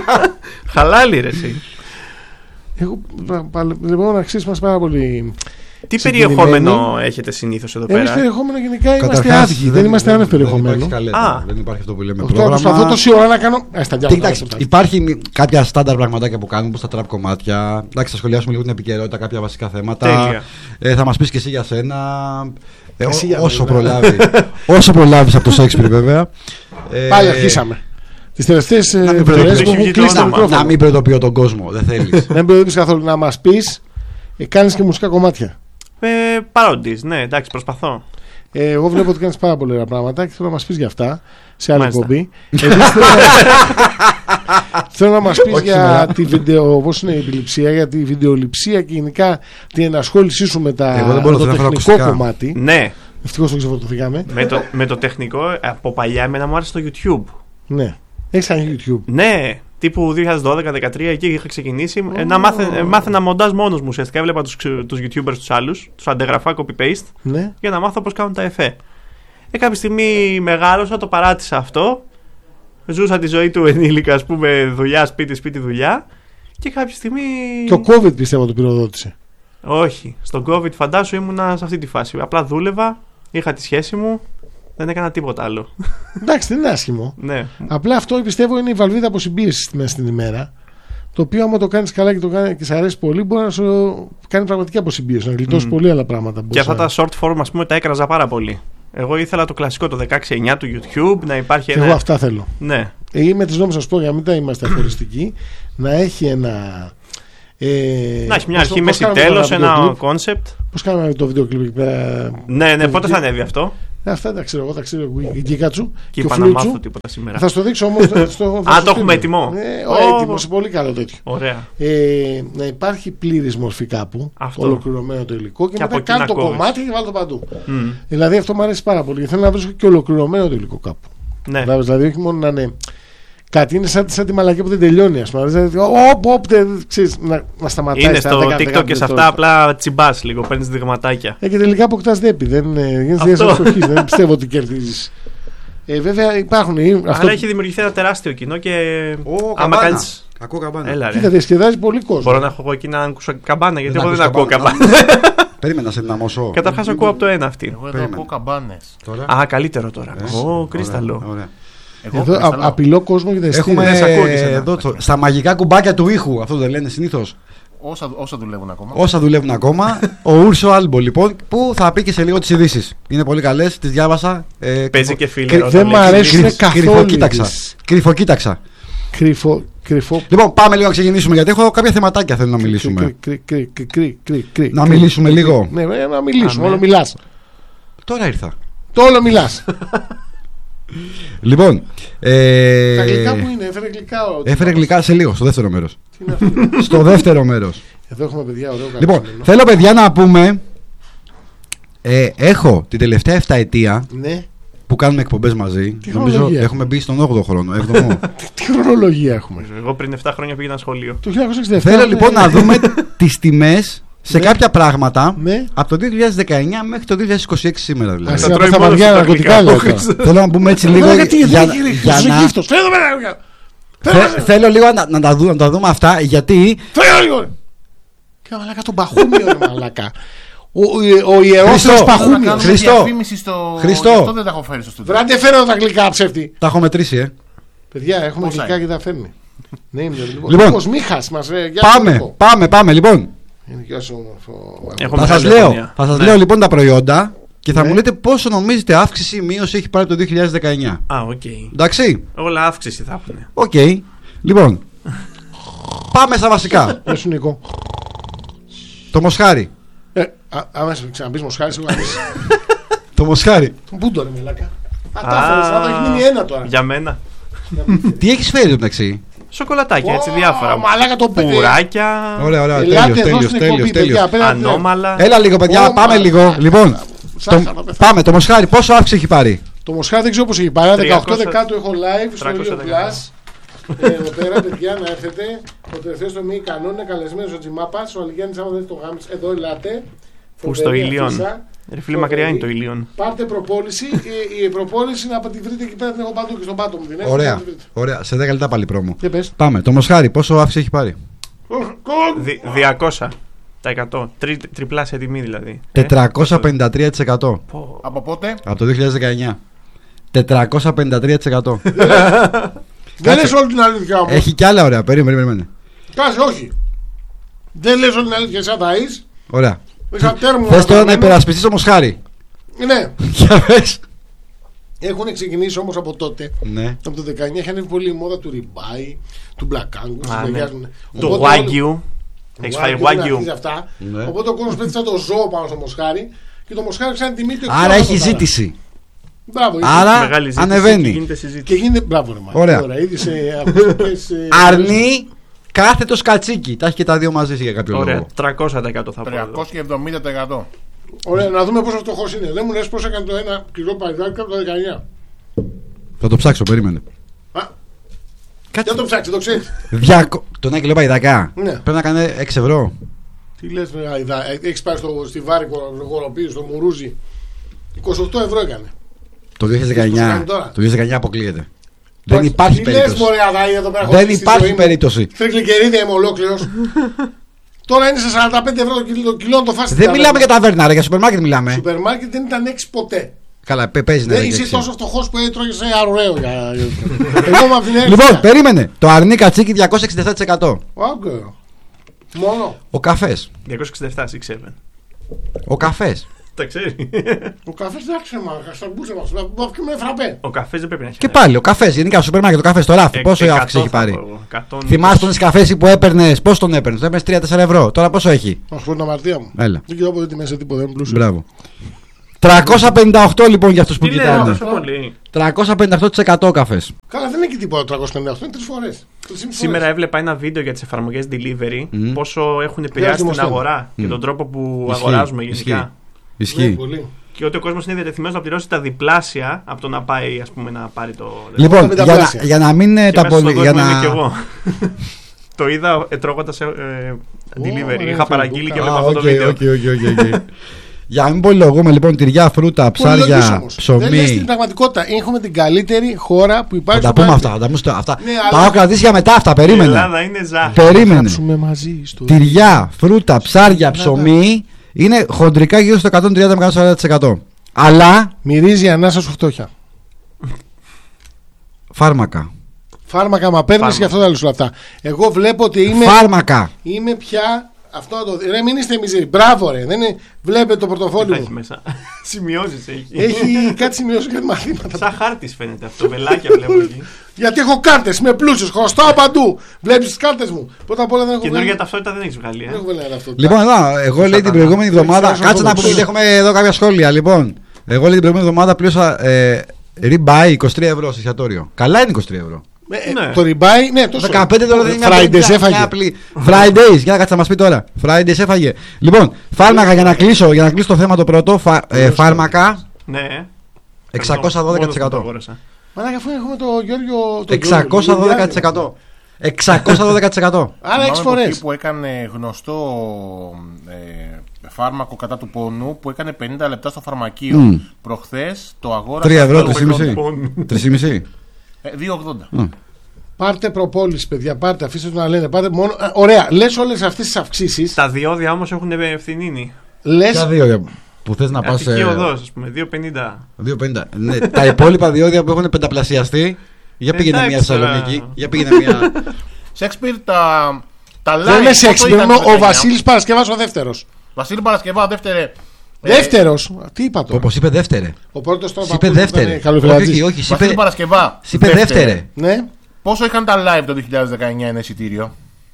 [SPEAKER 4] Χαλάλι ρε εσύ.
[SPEAKER 1] Εγώ πα- πα- λοιπόν να ξέρεις μας πάρα πολύ.
[SPEAKER 4] Τι
[SPEAKER 1] συγκινημένοι.
[SPEAKER 4] περιεχόμενο έχετε συνήθως εδώ
[SPEAKER 1] Εμείς
[SPEAKER 4] πέρα?
[SPEAKER 1] περιεχόμενο γενικά είμαστε
[SPEAKER 2] Καταρχάς,
[SPEAKER 1] άδικοι, δεν είμαστε άνευ
[SPEAKER 2] Δεν
[SPEAKER 1] περιεχομένου.
[SPEAKER 2] υπάρχει σκαλέτα,
[SPEAKER 4] Α.
[SPEAKER 2] δεν υπάρχει αυτό που λέμε
[SPEAKER 1] Αυτό προσπαθώ
[SPEAKER 2] πρόγραμμα.
[SPEAKER 1] τόση ώρα να κάνω. Α, στα διάφορα.
[SPEAKER 2] Εντάξει, υπάρχει κάποια στάνταρ πραγματάκια που κάνουμε, όπως τα τραπ κομμάτια. Εντάξει, θα σχολιάσουμε λίγο την επικαιρότητα, κάποια βασικά θέματα.
[SPEAKER 4] Τέλεια.
[SPEAKER 2] Ε, θα μας πεις και εσύ για σένα. Ε,
[SPEAKER 1] Εσύ για
[SPEAKER 2] όσο
[SPEAKER 1] μένα.
[SPEAKER 2] προλάβει. Όσο προλάβεις από το Shakespeare, βέβαια. Ε,
[SPEAKER 1] Πάλι αρχίσαμε. Τις τελευταίες
[SPEAKER 2] Να μην
[SPEAKER 1] φορές
[SPEAKER 2] προειδοποιήσω
[SPEAKER 1] μου έχουν
[SPEAKER 4] το
[SPEAKER 1] κλείσει το
[SPEAKER 4] όνομα.
[SPEAKER 2] Να
[SPEAKER 1] μικρόφωνο.
[SPEAKER 2] μην προειδοποιώ τον κόσμο, δεν θέλεις.
[SPEAKER 1] Δεν προειδοποιείς καθόλου να μας πεις. ε, Κάνεις και μουσικά κομμάτια.
[SPEAKER 4] Ε, Παρόντις, ναι, εντάξει, προσπαθώ.
[SPEAKER 1] Ε, εγώ βλέπω ότι κάνεις πάρα πολλά ωραία πράγματα και θέλω να μας πεις για αυτά σε άλλη
[SPEAKER 4] Μάλιστα.
[SPEAKER 1] εκπομπή. Επίσης θέλω να- θέλω να μας πεις
[SPEAKER 2] Όχι
[SPEAKER 1] για
[SPEAKER 2] σήμερα.
[SPEAKER 1] τη βίντεο, πώς είναι η επιληψία, για τη βιντεοληψία και γενικά την ενασχόλησή σου με, τα,
[SPEAKER 2] Εγώ δεν μπορώ,
[SPEAKER 1] με το
[SPEAKER 2] θέλω να φέρω
[SPEAKER 1] τεχνικό
[SPEAKER 2] ακουστικά.
[SPEAKER 1] κομμάτι.
[SPEAKER 4] Ναι,
[SPEAKER 1] Ευτυχώς το ξεφορτωθήκαμε.
[SPEAKER 4] με το, με το τεχνικό, από παλιά εμένα μου άρεσε το YouTube.
[SPEAKER 1] Ναι. Έχεις κάνει YouTube.
[SPEAKER 4] Ναι, τύπου δύο χιλιάδες δώδεκα δεκατρία εκεί είχα ξεκινήσει. ε, να μάθε, ε, μάθαινα μοντάζ μόνος μου ουσιαστικά. Έβλεπα τους, ξε- τους YouTubers τους άλλους, τους αντεγραφά copy-paste
[SPEAKER 1] Ναι.
[SPEAKER 4] για να μάθω πώς κάνουν τα εφέ. Ε, κάποια στιγμή μεγάλωσα, το παράτησα αυτό. Ζούσα τη ζωή του ενήλικα, ας πούμε, δουλειά, σπίτι, σπίτι, δουλειά. Και κάποια στιγμή.
[SPEAKER 1] Και ο COVID πιστεύω το πυροδότησε.
[SPEAKER 4] Όχι. Στον COVID φαντάσου ήμουνα σε αυτή τη φάση. Απλά δούλευα, είχα τη σχέση μου, δεν έκανα τίποτα άλλο.
[SPEAKER 1] Εντάξει, δεν είναι άσχημο.
[SPEAKER 4] Ναι.
[SPEAKER 1] Απλά αυτό πιστεύω είναι η βαλβίδα αποσυμπίεση μέσα στην ημέρα. Το οποίο, άμα το κάνει καλά και το κάνει και σε αρέσει πολύ, μπορεί να σου κάνει πραγματική αποσυμπίεση. Να γλιτώσει
[SPEAKER 4] Μμμ.
[SPEAKER 1] πολύ άλλα πράγματα.
[SPEAKER 4] Και αυτά τα short form, ας πούμε, τα έκραζα πάρα πολύ. Εγώ ήθελα το κλασικό, το δεκαέξι εννιά του YouTube, να υπάρχει
[SPEAKER 1] Και
[SPEAKER 4] ένα.
[SPEAKER 1] εγώ αυτά θέλω.
[SPEAKER 4] Ναι.
[SPEAKER 1] Ή με τις νόμους, να σου πω, για να μην τα είμαστε αφοριστικοί, να έχει ένα. Ε,
[SPEAKER 4] Να έχει μια
[SPEAKER 1] πώς το-
[SPEAKER 4] αρχή,
[SPEAKER 1] πώς
[SPEAKER 4] μέση,
[SPEAKER 1] κάναμε
[SPEAKER 4] τέλος,
[SPEAKER 1] το
[SPEAKER 4] ένα
[SPEAKER 1] βίντεο κλιπ?
[SPEAKER 4] concept.
[SPEAKER 1] Πώς κάναμε το βίντεο κλιπ εκεί πέρα.
[SPEAKER 4] Ναι, ναι,
[SPEAKER 1] το
[SPEAKER 4] πότε
[SPEAKER 1] βι-
[SPEAKER 4] θα ανέβει αυτό?
[SPEAKER 1] Ε, Αυτά τα ξέρω εγώ, τα ξέρω εγώ. Η Γκίκατσου
[SPEAKER 4] Και
[SPEAKER 1] και ο
[SPEAKER 4] είπα να μάθω
[SPEAKER 1] Φλούτσου.
[SPEAKER 4] τίποτα σήμερα.
[SPEAKER 1] Θα στο δείξω όμως. θα στο- θα
[SPEAKER 4] Α,
[SPEAKER 1] στο
[SPEAKER 4] το έχουμε
[SPEAKER 1] στείλω.
[SPEAKER 4] έτοιμο.
[SPEAKER 1] Ε,
[SPEAKER 4] Ω.
[SPEAKER 1] ο έτοιμος, πολύ καλό τέτοιο.
[SPEAKER 4] Ωραία.
[SPEAKER 1] Ε, να υπάρχει πλήρης μορφή κάπου,
[SPEAKER 4] Αυτό.
[SPEAKER 1] ολοκληρωμένο το υλικό και,
[SPEAKER 4] Και από
[SPEAKER 1] μετά
[SPEAKER 4] εκεί
[SPEAKER 1] κάνει
[SPEAKER 4] να
[SPEAKER 1] το
[SPEAKER 4] κόβεις.
[SPEAKER 1] κομμάτι και βάλει το παντού.
[SPEAKER 4] Μμ.
[SPEAKER 1] Δηλαδή αυτό μου αρέσει πάρα πολύ. Γιατί θέλω να βρίσκω και ολοκληρωμένο το υλικό κάπου.
[SPEAKER 4] Ναι.
[SPEAKER 1] Κατάλαβες, δηλαδή όχι μόνο να είναι. Κάτι είναι σαν, σαν τη μαλακία που δεν τελειώνει, ας πούμε. Δηλαδή, όπ, όπ, δεν- ξέρεις, να, να σταματάει.
[SPEAKER 4] Είναι
[SPEAKER 1] στα
[SPEAKER 4] στο
[SPEAKER 1] δέκα,
[SPEAKER 4] TikTok
[SPEAKER 1] δέκα
[SPEAKER 4] και σε
[SPEAKER 1] λεπτά.
[SPEAKER 4] αυτά απλά τσιμπάς λίγο, παίρνεις δειγματάκια.
[SPEAKER 1] Ε, και τελικά αποκτάς δέπη. Δεν ε, γίνεις
[SPEAKER 4] Αυτό.
[SPEAKER 1] διάσταση φτωχής, δεν πιστεύω ότι κερδίζεις. Ε, βέβαια υπάρχουν. ε, Αυτό,
[SPEAKER 4] Αλλά έχει δημιουργηθεί ένα τεράστιο κοινό και.
[SPEAKER 2] Ω,
[SPEAKER 4] άμα
[SPEAKER 2] καμπάνα.
[SPEAKER 4] κάνεις.
[SPEAKER 2] Ακούω καμπάνα.
[SPEAKER 4] Έλα,
[SPEAKER 1] κοίτα,
[SPEAKER 4] ρε.
[SPEAKER 1] διασκεδάζει πολύ κόσμο.
[SPEAKER 4] Μπορώ να έχω εγώ εκεί να ακούσω καμπάνα, γιατί
[SPEAKER 2] Δεν
[SPEAKER 4] εγώ δεν
[SPEAKER 2] ακούς
[SPEAKER 4] ακούω
[SPEAKER 2] καμπάνα.
[SPEAKER 4] καμπάνα.
[SPEAKER 2] Περίμενα να σε δυναμώσω.
[SPEAKER 4] Καταρχάς ακούω από το ένα αυτή.
[SPEAKER 3] Εγώ εδώ
[SPEAKER 2] Περίμενε.
[SPEAKER 3] ακούω καμπάνες.
[SPEAKER 2] Τώρα.
[SPEAKER 4] Α, καλύτερο τώρα.
[SPEAKER 2] Ε,
[SPEAKER 4] Ω,
[SPEAKER 2] ωραία,
[SPEAKER 4] κρίσταλο.
[SPEAKER 2] ωραία.
[SPEAKER 3] Εγώ
[SPEAKER 1] Εδώ α,
[SPEAKER 3] κρυσταλλό.
[SPEAKER 1] απειλώ κόσμο για τα
[SPEAKER 2] Έχουμε
[SPEAKER 1] εστία.
[SPEAKER 4] Δεν σε ακούω και εσένα.
[SPEAKER 2] εδώ το- στα μαγικά κουμπάκια του ήχου, αυτό δεν λένε συνήθως.
[SPEAKER 3] Όσα, όσα δουλεύουν ακόμα.
[SPEAKER 2] Όσα δουλεύουν ακόμα. Ο Ούρσο Άλμπο λοιπόν, που θα πει και σε λίγο τις ειδήσεις. Είναι πολύ καλές, τις διάβασα. Ε,
[SPEAKER 4] Παίζει
[SPEAKER 2] κρυφο-
[SPEAKER 4] και φίλε.
[SPEAKER 1] κρυ-
[SPEAKER 4] όταν
[SPEAKER 1] δεν μ'
[SPEAKER 4] λέξεις
[SPEAKER 1] αρέσουν
[SPEAKER 4] ειδήσεις.
[SPEAKER 1] καθόλου.
[SPEAKER 2] Κρυφοκοίταξα.
[SPEAKER 1] ειδήσεις.
[SPEAKER 2] Κρυφοκοίταξα.
[SPEAKER 1] Κρυφό. Κρυφό.
[SPEAKER 2] Λοιπόν, πάμε λίγο να ξεκινήσουμε γιατί έχω κάποια θεματάκια θέλω να μιλήσουμε.
[SPEAKER 1] Κρυ- κρυ- κρυ- κρυ- κρυ- κρυ- κρυ-
[SPEAKER 2] Να
[SPEAKER 1] κρυ-
[SPEAKER 2] μιλήσουμε λίγο.
[SPEAKER 1] Ναι, ε, να μιλήσουμε.
[SPEAKER 4] Αμέ.
[SPEAKER 1] Όλο μιλάς.
[SPEAKER 2] Τώρα ήρθα.
[SPEAKER 1] Το όλο μιλάς.
[SPEAKER 2] Λοιπόν. Ε,
[SPEAKER 1] Τα γλυκά που είναι, έφερε γλυκά. ο-
[SPEAKER 2] Έφερε γλυκά σε λίγο, στο δεύτερο μέρος.
[SPEAKER 1] Τι είναι αυτό?
[SPEAKER 2] Στο δεύτερο μέρος.
[SPEAKER 1] Εδώ έχουμε παιδιά ωραίο
[SPEAKER 2] Λοιπόν,
[SPEAKER 1] καλεσμένο.
[SPEAKER 2] θέλω παιδιά να πούμε. Ε, έχω την τελευταία εφταετία
[SPEAKER 1] Ναι.
[SPEAKER 2] που κάνουμε εκπομπές μαζί.
[SPEAKER 1] Τι
[SPEAKER 2] Νομίζω
[SPEAKER 1] χρονολογία
[SPEAKER 2] έχουμε μπει στον όγδοο χρόνο. έβδομο.
[SPEAKER 1] Τι χρονολογία έχουμε.
[SPEAKER 4] Εγώ πριν επτά χρόνια πήγαινα σχολείο.
[SPEAKER 1] Το χίλια εννιακόσια εξήντα επτά.
[SPEAKER 2] Θέλω
[SPEAKER 1] ναι.
[SPEAKER 2] λοιπόν να δούμε τις τιμές σε
[SPEAKER 1] Ναι.
[SPEAKER 2] κάποια πράγματα
[SPEAKER 1] Ναι.
[SPEAKER 2] από το δύο χιλιάδες δεκαεννιά μέχρι το δύο χιλιάδες είκοσι έξι σήμερα
[SPEAKER 1] Α,
[SPEAKER 2] δηλαδή.
[SPEAKER 4] Θα
[SPEAKER 1] σε
[SPEAKER 4] τρώει
[SPEAKER 1] αυτά
[SPEAKER 4] μόνο
[SPEAKER 1] βαριά
[SPEAKER 4] στα
[SPEAKER 1] ναρκωτικά
[SPEAKER 4] γλυκά.
[SPEAKER 1] λέω
[SPEAKER 4] Ο
[SPEAKER 1] τώρα.
[SPEAKER 4] Χρήστος.
[SPEAKER 2] Θέλω να πούμε έτσι λίγο
[SPEAKER 1] Λέω, γιατί,
[SPEAKER 2] για,
[SPEAKER 1] γιατί,
[SPEAKER 2] για
[SPEAKER 1] γιατί,
[SPEAKER 2] να...
[SPEAKER 1] γύφτος. Φέρε εδώ πέρα.
[SPEAKER 2] Θε- Θέλω λίγο να, να, τα δούμε, να τα δούμε αυτά γιατί
[SPEAKER 1] Φέρε λίγο. Και μαλάκα τον Παχούμιο ρε μαλάκα. Ο, ο, ο ιερός
[SPEAKER 2] Χριστό.
[SPEAKER 1] θεός
[SPEAKER 3] Θέλω να
[SPEAKER 1] Παχούμιος.
[SPEAKER 3] κάνουμε
[SPEAKER 2] Χριστό.
[SPEAKER 3] διαφήμιση στο.
[SPEAKER 2] Χριστό.
[SPEAKER 3] Γι' αυτό δεν τα έχω φέρει στο στούντιο.
[SPEAKER 1] Βράντε φέρε εδώ τα γλυκά ψεύτη.
[SPEAKER 2] τα έχω μετρήσει ε.
[SPEAKER 1] Παιδιά έχουμε
[SPEAKER 3] Πόσα
[SPEAKER 1] γλυκά
[SPEAKER 3] είναι?
[SPEAKER 1] και τα φέρνει. Ναι, είναι λοιπόν.
[SPEAKER 2] Λοιπόν.
[SPEAKER 1] Λοιπόν, Μίχας μας. ε, γεια σου,
[SPEAKER 2] Πάμε,
[SPEAKER 1] Νίκο.
[SPEAKER 2] πάμε, πάμε λοιπόν.
[SPEAKER 1] Είναι γεια σου, όμορφο.
[SPEAKER 4] Έχω
[SPEAKER 2] Θα σας
[SPEAKER 4] μεγάλη
[SPEAKER 2] λέω,
[SPEAKER 4] αγωνία.
[SPEAKER 2] θα σας
[SPEAKER 4] Ναι.
[SPEAKER 2] λέω λοιπόν τα προϊόντα και θα
[SPEAKER 1] Ναι.
[SPEAKER 2] μου λέτε πόσο νομίζετε αύξηση ή μείωση έχει πάρει το δύο χιλιάδες δεκαεννιά.
[SPEAKER 4] Α, οκ.
[SPEAKER 2] Εντάξει,
[SPEAKER 4] Όλα αύξηση θα έχουν.
[SPEAKER 2] οκ. Λοιπόν, πάμε στα βασικά.
[SPEAKER 1] Γεια σου Νίκο.
[SPEAKER 2] Το μοσχάρι.
[SPEAKER 1] Ε, α- άμα σε ξαναπείς μοσχάρι, σε γάμισε.
[SPEAKER 2] Το μοσχάρι.
[SPEAKER 1] Πού το ρε μελάκα. Α, τα
[SPEAKER 4] Α,
[SPEAKER 1] έφερες, να το έχει μείνει ένα τώρα.
[SPEAKER 4] Για μένα.
[SPEAKER 2] Τι έχεις φέρει μεταξύ.
[SPEAKER 4] Σοκολατάκια, έτσι
[SPEAKER 1] Ω,
[SPEAKER 4] διάφορα.
[SPEAKER 1] Μαλάκα το παιδί.
[SPEAKER 4] Πουράκια.
[SPEAKER 2] Ωραία, ωραία,
[SPEAKER 1] Ελάτε
[SPEAKER 2] τέλειος,
[SPEAKER 1] εδώ
[SPEAKER 2] τέλειος,
[SPEAKER 1] στην
[SPEAKER 2] τέλειος,
[SPEAKER 1] εκπομπή,
[SPEAKER 2] τέλειος.
[SPEAKER 1] παιδιά. απέναντι-
[SPEAKER 4] Ανώμαλα.
[SPEAKER 2] Έλα λίγο παιδιά,
[SPEAKER 1] Ω,
[SPEAKER 2] πάμε
[SPEAKER 1] μα-
[SPEAKER 2] λίγο. Λοιπόν,
[SPEAKER 1] Ψάχα
[SPEAKER 2] το,
[SPEAKER 1] να πεθάνω.
[SPEAKER 2] πάμε, το μοσχάρι πόσο αύξηση έχει πάρει.
[SPEAKER 1] Το μοσχάρι δεν ξέρω πώς έχει πάρει. δεκαοκτώ
[SPEAKER 4] τριακόσια
[SPEAKER 1] Δεκάτου έχω live στο
[SPEAKER 4] τριακόσια
[SPEAKER 1] Rio Plus. Ε, Εδώ πέρα, παιδιά, να έρθετε. Ο τελευταίο στο μη ικανό είναι καλεσμένο ο Τζιμάπα. Ο Αλιγιάννη, άμα δεν το γάμισε, εδώ ελάτε.
[SPEAKER 4] Πού στο
[SPEAKER 1] Φοβερή
[SPEAKER 4] Ηλιόν.
[SPEAKER 1] αφίσα.
[SPEAKER 4] Ρε φίλε, μακριά είναι το Ηλιόν.
[SPEAKER 1] Πάρτε προπόληση. ε, η προπόληση να τη βρείτε εκεί πέρα, την έχω παντού και στον πάτο μου. Την έχω,
[SPEAKER 2] Ωραία,
[SPEAKER 1] να τη βρείτε.
[SPEAKER 2] ωραία. Σε δέκα λεπτά πάλι πρόμο.
[SPEAKER 1] Και πες.
[SPEAKER 2] Πάμε, το μοσχάρι πόσο αύξηση έχει πάρει.
[SPEAKER 4] Δι- διακόσια. Τα εκατό. Τρι, τριπλάσια τιμή δηλαδή.
[SPEAKER 2] τετρακόσια πενήντα τρία τοις εκατό.
[SPEAKER 4] Πω.
[SPEAKER 3] Από πότε?
[SPEAKER 2] Από το δύο χιλιάδες δεκαεννιά. τετρακόσια πενήντα τρία τοις εκατό.
[SPEAKER 1] Δεν λες όλη την αλήθεια όμως.
[SPEAKER 2] Έχει κι άλλα ωραία. Περίμενε, περίμενε.
[SPEAKER 1] Κάτσε, όχι. Δεν λες όλη την αλήθεια, σαν θα είσαι.
[SPEAKER 2] Ωραία.
[SPEAKER 1] Είχα τέρμο
[SPEAKER 2] Θες τώρα να
[SPEAKER 1] γραμμένο.
[SPEAKER 2] υπερασπιστείς το Μοσχάρι.
[SPEAKER 1] Ναι.
[SPEAKER 2] Για πες.
[SPEAKER 1] Έχουν ξεκινήσει όμως από τότε.
[SPEAKER 2] Ναι.
[SPEAKER 1] Από το δεκαεννιά είχε ανέβει πολύ η μόδα του Ριμπάι, του Black Angus.
[SPEAKER 4] Α,
[SPEAKER 1] του
[SPEAKER 4] ναι.
[SPEAKER 1] ταιριάζουν.
[SPEAKER 4] Το
[SPEAKER 1] Οπότε όλοι-
[SPEAKER 4] Wagyu. Έχεις φάει
[SPEAKER 1] Wagyu, δεν
[SPEAKER 4] Wagyu.
[SPEAKER 1] αρχίζει αυτά.
[SPEAKER 2] Ναι.
[SPEAKER 1] Οπότε ο κόσμος πέφτει σαν το ζώο πάνω στο Μοσχάρι και το Μοσχάρι ξέρει τιμή του.
[SPEAKER 2] Άρα έχει ζήτηση.
[SPEAKER 1] Μπράβο.
[SPEAKER 2] Άρα
[SPEAKER 4] Μεγάλη ζήτηση
[SPEAKER 2] ανεβαίνει.
[SPEAKER 4] και γίνεται συζήτηση.
[SPEAKER 1] Και γίνεται. Μπράβο, ρε Μάρκο.
[SPEAKER 2] Ωραία.
[SPEAKER 1] Ήδη σε ακουστικές, ε,
[SPEAKER 2] Αρνεί κάθετο κατσίκι. Τα έχει και τα δύο μαζί για κάποιο
[SPEAKER 4] Ωραία,
[SPEAKER 2] λόγο.
[SPEAKER 4] τριακόσια τοις εκατό θα πω. εδώ.
[SPEAKER 3] τριακόσια εβδομήντα τοις εκατό.
[SPEAKER 1] Ωραία, να δούμε πόσο φτωχό είναι. Δεν μου λες πώς έκανε το ένα κιλό παϊδάκι από το δεκαεννιά.
[SPEAKER 2] Θα το ψάξω, περίμενε.
[SPEAKER 1] Α,
[SPEAKER 2] Κάτσε.
[SPEAKER 1] για το ψάξει, το ξέρεις.
[SPEAKER 2] Διακο... Το ένα κιλό παϊδακά.
[SPEAKER 1] Ναι.
[SPEAKER 2] Πρέπει να κάνει έξι ευρώ.
[SPEAKER 1] Τι λες, με Αϊδά, έχεις πάει στο, στη Βάρη Γοροπή, στο Μουρούζι. είκοσι οκτώ ευρώ έκανε.
[SPEAKER 2] Το δύο χιλιάδες
[SPEAKER 1] Πώς
[SPEAKER 2] δεκαεννιά.
[SPEAKER 1] κάνει τώρα?
[SPEAKER 2] Το δύο χιλιάδες δεκαεννιά αποκλείεται. Δεν υπάρχει
[SPEAKER 1] Τι λες,
[SPEAKER 2] περίπτωση.
[SPEAKER 1] μωρέ Αδάη, εδώ πέρα.
[SPEAKER 2] Δεν υπάρχει περίπτωση.
[SPEAKER 1] Φρυγκλικερίδια είμαι ολόκληρος. Τώρα είναι σε σαράντα πέντε ευρώ το κιλό, το κιλό το φας.
[SPEAKER 2] Δεν μιλάμε για ταβέρνα, ρε, για σούπερ μάρκετ μιλάμε.
[SPEAKER 1] Σούπερ μάρκετ δεν ήταν έξι ποτέ.
[SPEAKER 2] Καλά, πε- παίζει να
[SPEAKER 1] Δεν
[SPEAKER 2] είναι
[SPEAKER 1] είσαι
[SPEAKER 2] έξι.
[SPEAKER 1] τόσο φτωχός που έτρωγε σε αρουραίο. για- Εγώ είμαι από την έξι.
[SPEAKER 2] Λοιπόν, περίμενε. Το αρνί κατσίκι διακόσια εξήντα επτά τοις εκατό.
[SPEAKER 1] Όγκο. Μόνο.
[SPEAKER 2] Ο καφέ.
[SPEAKER 4] διακόσια εξήντα επτά, έξι επτά.
[SPEAKER 2] Ο καφέ.
[SPEAKER 4] Τα ξέρει.
[SPEAKER 1] Ο καφές δεν άξε μάρκα, στα μπούσε μας. Να πιούμε φραπέ.
[SPEAKER 4] Ο καφέ δεν πρέπει να έχει.
[SPEAKER 2] Και πάλι, ο καφέ. Γενικά, σούπερ μάρκετ, το καφέ στο ράφι.
[SPEAKER 4] Ε,
[SPEAKER 2] Πόσο
[SPEAKER 4] εκατό
[SPEAKER 2] αύξηση έχει
[SPEAKER 4] θα
[SPEAKER 2] πάρει.
[SPEAKER 4] πω εγώ. εκατό.
[SPEAKER 2] Θυμάσαι τον Νεσκαφέ που έπαιρνε. Πώ τον έπαιρνε. Τον έπαιρνε τρία τέσσερα ευρώ. Τώρα πόσο έχει.
[SPEAKER 1] Να σου πω την αμαρτία μου.
[SPEAKER 2] Έλα.
[SPEAKER 1] Δεν κοιτάω ποτέ τη μέσα τίποτα, δεν είναι πλούσιο.
[SPEAKER 2] Μπράβο. τριακόσια πενήντα οκτώ λοιπόν για αυτού που
[SPEAKER 4] Τι λέει
[SPEAKER 2] κοιτάνε.
[SPEAKER 4] τόσο πολύ.
[SPEAKER 2] τριακόσια πενήντα οκτώ τοις εκατό ο καφέ.
[SPEAKER 1] Καλά, δεν έχει τίποτα τριακόσια πενήντα οκτώ, είναι τρεις φορές.
[SPEAKER 4] Σήμερα έβλεπα ένα βίντεο για τις εφαρμογές delivery,
[SPEAKER 2] Μμμ.
[SPEAKER 4] πόσο έχουν επηρεάσει την
[SPEAKER 1] δημοσιεύει.
[SPEAKER 4] αγορά και
[SPEAKER 2] Μμ.
[SPEAKER 4] τον τρόπο που
[SPEAKER 2] Ισχύει,
[SPEAKER 4] αγοράζουμε
[SPEAKER 2] ισχύει.
[SPEAKER 4] γενικά.
[SPEAKER 2] Ισχύει.
[SPEAKER 1] Πολύ.
[SPEAKER 4] Και ότι ο κόσμος είναι διατεθειμένος να πληρώσει τα διπλάσια από το να πάει, ας πούμε, να πάρει το.
[SPEAKER 2] Λοιπόν,
[SPEAKER 1] πέντε
[SPEAKER 2] για να,
[SPEAKER 1] πλάσια.
[SPEAKER 2] για να μην ε,
[SPEAKER 4] Και
[SPEAKER 2] τα
[SPEAKER 4] μέσα στον
[SPEAKER 2] πολύ. Για
[SPEAKER 4] κόσμο είμαι και
[SPEAKER 2] να...
[SPEAKER 4] εγώ. Το είδα ε, τρώγοντας ε, ε, delivery.
[SPEAKER 1] ωραία,
[SPEAKER 4] Είχα παραγγείλει και
[SPEAKER 1] Facebook.
[SPEAKER 4] έβλεπα
[SPEAKER 2] Α,
[SPEAKER 4] αυτό το
[SPEAKER 2] οκ,
[SPEAKER 4] βίντεο.
[SPEAKER 2] οκ, οκ, οκ, οκ. Για να μην πολυλογούμε λοιπόν τυριά, φρούτα,
[SPEAKER 1] Πολυλογείς
[SPEAKER 2] ψάρια,
[SPEAKER 1] όμως. Δεν λες την
[SPEAKER 2] ψωμί.
[SPEAKER 1] πραγματικότητα. Έχουμε την καλύτερη χώρα που
[SPEAKER 2] Θα
[SPEAKER 1] υπάρχει.
[SPEAKER 2] τα
[SPEAKER 1] στο
[SPEAKER 2] πούμε
[SPEAKER 1] πλανήτη.
[SPEAKER 2] αυτά. Θα τα πούμε στο- αυτά.
[SPEAKER 1] Ναι,
[SPEAKER 2] Τα
[SPEAKER 1] αλλά-
[SPEAKER 2] έχω κρατήσει για μετά αυτά.
[SPEAKER 4] Η
[SPEAKER 2] Περίμενε.
[SPEAKER 4] Ελλάδα είναι ζάχαρη.
[SPEAKER 2] Περίμενε.
[SPEAKER 1] Κάψουμε μαζί στο.
[SPEAKER 2] Τυριά, φρούτα, ψάρια, ψωμί είναι χοντρικά γύρω στο εκατόν τριάντα με εκατόν σαράντα τοις εκατό. Αλλά
[SPEAKER 1] Μυρίζει η ανάσα σου φτώχεια.
[SPEAKER 2] φάρμακα.
[SPEAKER 1] Φάρμακα μα παίρνει
[SPEAKER 4] Φάρμακα.
[SPEAKER 1] και αυτό θα λες όλα αυτά. Εγώ βλέπω ότι είμαι,
[SPEAKER 2] Φάρμακα.
[SPEAKER 1] είμαι πια. Αυτό να το δει. Ρε, μην είστε μιζέρι. Μπράβο, ρε. Δεν είναι... Βλέπετε το
[SPEAKER 4] Τι
[SPEAKER 1] πορτοφόλι
[SPEAKER 4] θα έχει
[SPEAKER 1] μου.
[SPEAKER 4] μέσα. Σημειώσεις έχει.
[SPEAKER 1] Έχει κάτι σημειώσει, κάτι μαθήματα.
[SPEAKER 4] Σαν χάρτης φαίνεται αυτό. Βελάκια βλέπω εκεί.
[SPEAKER 1] Γιατί έχω κάρτε, είμαι πλούσιο, χρωστάω παντού. Βλέπει τι κάρτε μου. Πρώτα απ' όλα δεν έχω
[SPEAKER 4] Καινούργια
[SPEAKER 1] βγάλει.
[SPEAKER 4] ταυτότητα δεν έχει βγάλει.
[SPEAKER 1] Δεν
[SPEAKER 4] Ε.
[SPEAKER 1] έχω βγάλει ένα αυτό.
[SPEAKER 2] Λοιπόν, εδώ, εγώ λέει την προηγούμενη εβδομάδα.
[SPEAKER 1] Ξέρω,
[SPEAKER 2] Κάτσε να
[SPEAKER 1] ξέρω,
[SPEAKER 2] πούμε,
[SPEAKER 1] ξέρω.
[SPEAKER 2] έχουμε εδώ κάποια σχόλια. Λοιπόν, εγώ λέει την προηγούμενη εβδομάδα πλήρωσα ε, rebuy είκοσι τρία ευρώ σε εστιατόριο. Καλά είναι είκοσι τρία ευρώ.
[SPEAKER 1] Ε,
[SPEAKER 4] Ναι.
[SPEAKER 1] Το ριμπάι, ναι, τόσο.
[SPEAKER 2] δεκαπέντε δολάρια είναι μια
[SPEAKER 1] Fridays
[SPEAKER 2] μια- μια
[SPEAKER 1] έφαγε.
[SPEAKER 2] απλή. Fridays, για να κάτσε να μα πει τώρα. Fridays έφαγε. Λοιπόν, φάρμακα για να κλείσω, για να κλείσω το θέμα το πρώτο. Φα, ε, φάρμακα
[SPEAKER 4] Ναι.
[SPEAKER 2] εξακόσια δώδεκα τοις εκατό.
[SPEAKER 1] Μαλάκα, αφού έχουμε το Γιώργιο. το
[SPEAKER 2] εξακόσια δώδεκα τοις εκατό. εξακόσια δώδεκα τοις εκατό.
[SPEAKER 1] Άρα έξι
[SPEAKER 3] Θυμάμαι από
[SPEAKER 1] φορέ.
[SPEAKER 3] εκεί που έκανε γνωστό ε, φάρμακο κατά του πονού που έκανε πενήντα λεπτά στο φαρμακείο.
[SPEAKER 2] Μμ.
[SPEAKER 3] Προχθές το αγόρασα.
[SPEAKER 2] τρία ευρώ,
[SPEAKER 3] στο
[SPEAKER 2] τρία κόμμα πέντε.
[SPEAKER 4] πόνου.
[SPEAKER 2] τρία κόμμα πέντε.
[SPEAKER 3] Ε, δύο ογδόντα.
[SPEAKER 1] Πάρτε προπόληση, παιδιά. Πάρτε, αφήστε το να λένε. Πάρτε μόνο... Α, ωραία, λε όλε αυτέ τι αυξήσει.
[SPEAKER 4] Τα διόδια όμως έχουν ευθυνήνη.
[SPEAKER 1] Λε.
[SPEAKER 2] Ποια διόδια που θε να πα.
[SPEAKER 4] Αττική οδός, ας πούμε, δύο πενήντα.
[SPEAKER 2] δύο πενήντα. Ναι, τα υπόλοιπα διόδια που έχουν πενταπλασιαστεί. Για πήγαινε μια
[SPEAKER 4] Εντάξει,
[SPEAKER 2] Θεσσαλονίκη.
[SPEAKER 4] τώρα.
[SPEAKER 2] Για πήγαινε μια.
[SPEAKER 3] Σέξπιρ τα, τα live.
[SPEAKER 1] Δεν είναι
[SPEAKER 3] πόσο
[SPEAKER 1] Σέξπιρ,
[SPEAKER 3] ήταν
[SPEAKER 1] είναι
[SPEAKER 3] το
[SPEAKER 1] ο
[SPEAKER 3] δεκαεννιά?
[SPEAKER 1] Βασίλη Παρασκευά ο δεύτερο.
[SPEAKER 3] Βασίλη Παρασκευά, δεύτερε. ε,
[SPEAKER 1] Δεύτερο. Τι είπα τώρα.
[SPEAKER 2] Όπω είπε δεύτερε.
[SPEAKER 1] Ο πρώτο τώρα.
[SPEAKER 2] Σ' είπε δεύτερε. Όχι, όχι, όχι. Σ'
[SPEAKER 3] Βασίλη
[SPEAKER 2] είπε-
[SPEAKER 3] Παρασκευά.
[SPEAKER 2] σ' είπε δεύτερε.
[SPEAKER 1] Ναι,
[SPEAKER 3] Πόσο είχαν τα live το δύο χιλιάδες δεκαεννιά ένα εισιτήριο?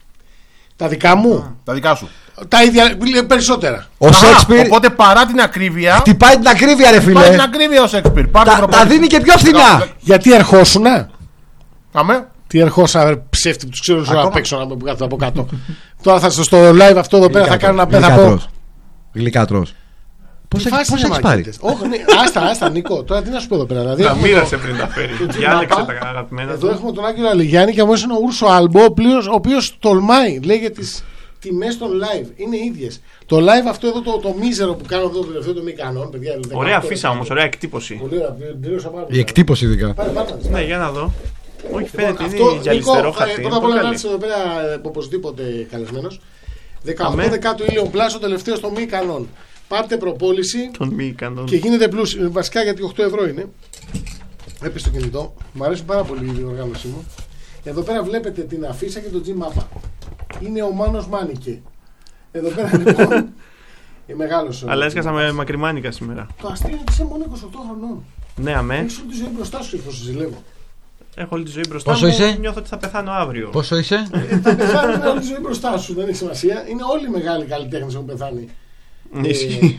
[SPEAKER 1] τα δικά μου.
[SPEAKER 3] Τα δικά σου.
[SPEAKER 1] Τα ίδια, περισσότερα.
[SPEAKER 2] Ο
[SPEAKER 3] Α,
[SPEAKER 2] Σέξπιρ
[SPEAKER 3] Οπότε παρά την ακρίβεια.
[SPEAKER 2] χτυπάει την ακρίβεια, ρε
[SPEAKER 3] Πάρε
[SPEAKER 2] φίλε.
[SPEAKER 3] την ακρίβεια ο Σέξπιρ. Πάρε
[SPEAKER 2] Τα,
[SPEAKER 3] την
[SPEAKER 2] τα δίνει και πιο φθηνά.
[SPEAKER 1] Γιατί ερχόσουνα.
[SPEAKER 3] Αμέ.
[SPEAKER 1] Τι ερχόσα ψεύτη που του ξέρω
[SPEAKER 2] Ακόμα.
[SPEAKER 1] απ' έξω να μου κάτω από κάτω. Τώρα θα στο live αυτό εδώ πέρα θα κάνω να πέθα από.
[SPEAKER 2] Γλυκάτρος. Πώς
[SPEAKER 1] Τι φάση
[SPEAKER 2] πώς
[SPEAKER 1] είναι,
[SPEAKER 2] έχεις πάρει.
[SPEAKER 1] μαγκίτες. Όχι, ναι, άστα, άστα, Νίκο. Τώρα τι να σου πω εδώ πέρα. Δηλαδή,
[SPEAKER 4] Τα
[SPEAKER 1] έχουμε
[SPEAKER 4] μοίρασε
[SPEAKER 1] το-
[SPEAKER 4] πριν τα φέρει.
[SPEAKER 1] το
[SPEAKER 4] Διάλεξε
[SPEAKER 1] τζιμπαπά.
[SPEAKER 4] τα αγαπημένα
[SPEAKER 1] Εδώ
[SPEAKER 4] του.
[SPEAKER 1] έχουμε τον Άγγελο Αλιγιάννη και αμέσως είναι ο Ούρσο Άλμπο, ο οποίος- ο οποίος τολμάει. Λέει για τις τιμές των live. Είναι ίδιες. Το live αυτό εδώ, το, το μίζερο που κάνω εδώ, το τελευταίο το μη κανόν, παιδιά. δεκαοκτώ,
[SPEAKER 4] Ωραία φύσα
[SPEAKER 1] δεκαοκτώ.
[SPEAKER 4] όμως, ωραία εκτύπωση.
[SPEAKER 1] Πολύ ωραία. Τελείωσα πάρα πολύ.
[SPEAKER 2] Η εκτύπωση ειδικά.
[SPEAKER 1] Πάρε, πάρε, πάρε.
[SPEAKER 4] Ναι, για να δω. Όχι,
[SPEAKER 1] Λοιπόν,
[SPEAKER 4] φαίνεται
[SPEAKER 1] αυτό,
[SPEAKER 4] είναι
[SPEAKER 1] Νίκο,
[SPEAKER 4] γυαλιστερό
[SPEAKER 1] ε,
[SPEAKER 4] χαρτί.
[SPEAKER 1] πρώτα
[SPEAKER 4] είναι
[SPEAKER 1] απ' όλα
[SPEAKER 4] πολύ
[SPEAKER 1] να
[SPEAKER 4] καλή.
[SPEAKER 1] είσαι εδώ πέρα ε, οπωσδήποτε καλεσμένος. δεκαοκτώ δεκάτου ήλιον πλάσο, τελευταίο στο μη κανόν. Πάρτε προπόληση
[SPEAKER 4] Τον μη κανόν.
[SPEAKER 1] και γίνετε πλούσιοι. Βασικά γιατί οκτώ ευρώ είναι. Έπεσε το κινητό. Μου αρέσει πάρα πολύ η διοργάνωσή μου. Εδώ πέρα βλέπετε την αφίσα και το G-Mapa. Είναι ο Μάνος Μάνικε. Εδώ πέρα λοιπόν. Μεγάλος.
[SPEAKER 4] Αλλά έσκασα με μακριμάνικα σήμερα.
[SPEAKER 1] Το αστείο είναι ότι είσαι μόνο είκοσι οκτώ χρονών.
[SPEAKER 4] Ναι, αμέ.
[SPEAKER 1] Έχεις όλη τη ζωή μπροστά σου, πώς ζηλεύω.
[SPEAKER 4] Έχω όλη τη ζωή μπροστά
[SPEAKER 2] Πόσο
[SPEAKER 4] μου.
[SPEAKER 2] είσαι?
[SPEAKER 4] Νιώθω ότι θα πεθάνω αύριο.
[SPEAKER 2] Πόσο είσαι?
[SPEAKER 1] Θα πεθάνουν όλη τη ζωή μπροστά σου, δεν έχει σημασία. Είναι όλοι οι μεγάλοι καλλιτέχνες που έχουν πεθάνει.
[SPEAKER 4] Ισχύει.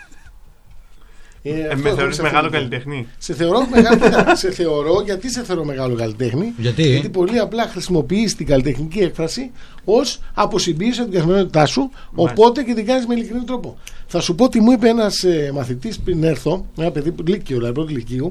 [SPEAKER 1] Ε,
[SPEAKER 4] Ε,
[SPEAKER 1] αυτό
[SPEAKER 4] με
[SPEAKER 1] εδώ
[SPEAKER 4] θεωρείς
[SPEAKER 1] σε
[SPEAKER 4] μεγάλο
[SPEAKER 1] αυτό.
[SPEAKER 4] καλλιτέχνη.
[SPEAKER 1] Σε θεωρώ μεγάλο καλλιτέχνη. Σε θεωρώ, γιατί σε θεωρώ μεγάλο καλλιτέχνη.
[SPEAKER 2] Γιατί?
[SPEAKER 1] Γιατί πολύ απλά χρησιμοποιείς την καλλιτεχνική έκφραση ως αποσυμπίεση από την καθημερινότητά σου, οπότε και την κάνεις με ειλικρινή τρόπο. Θα σου πω ότι μου είπε ένας ε, μαθητής πριν έρθω, ένα παιδί λύκειο, δηλαδή πρώτη λυκείου.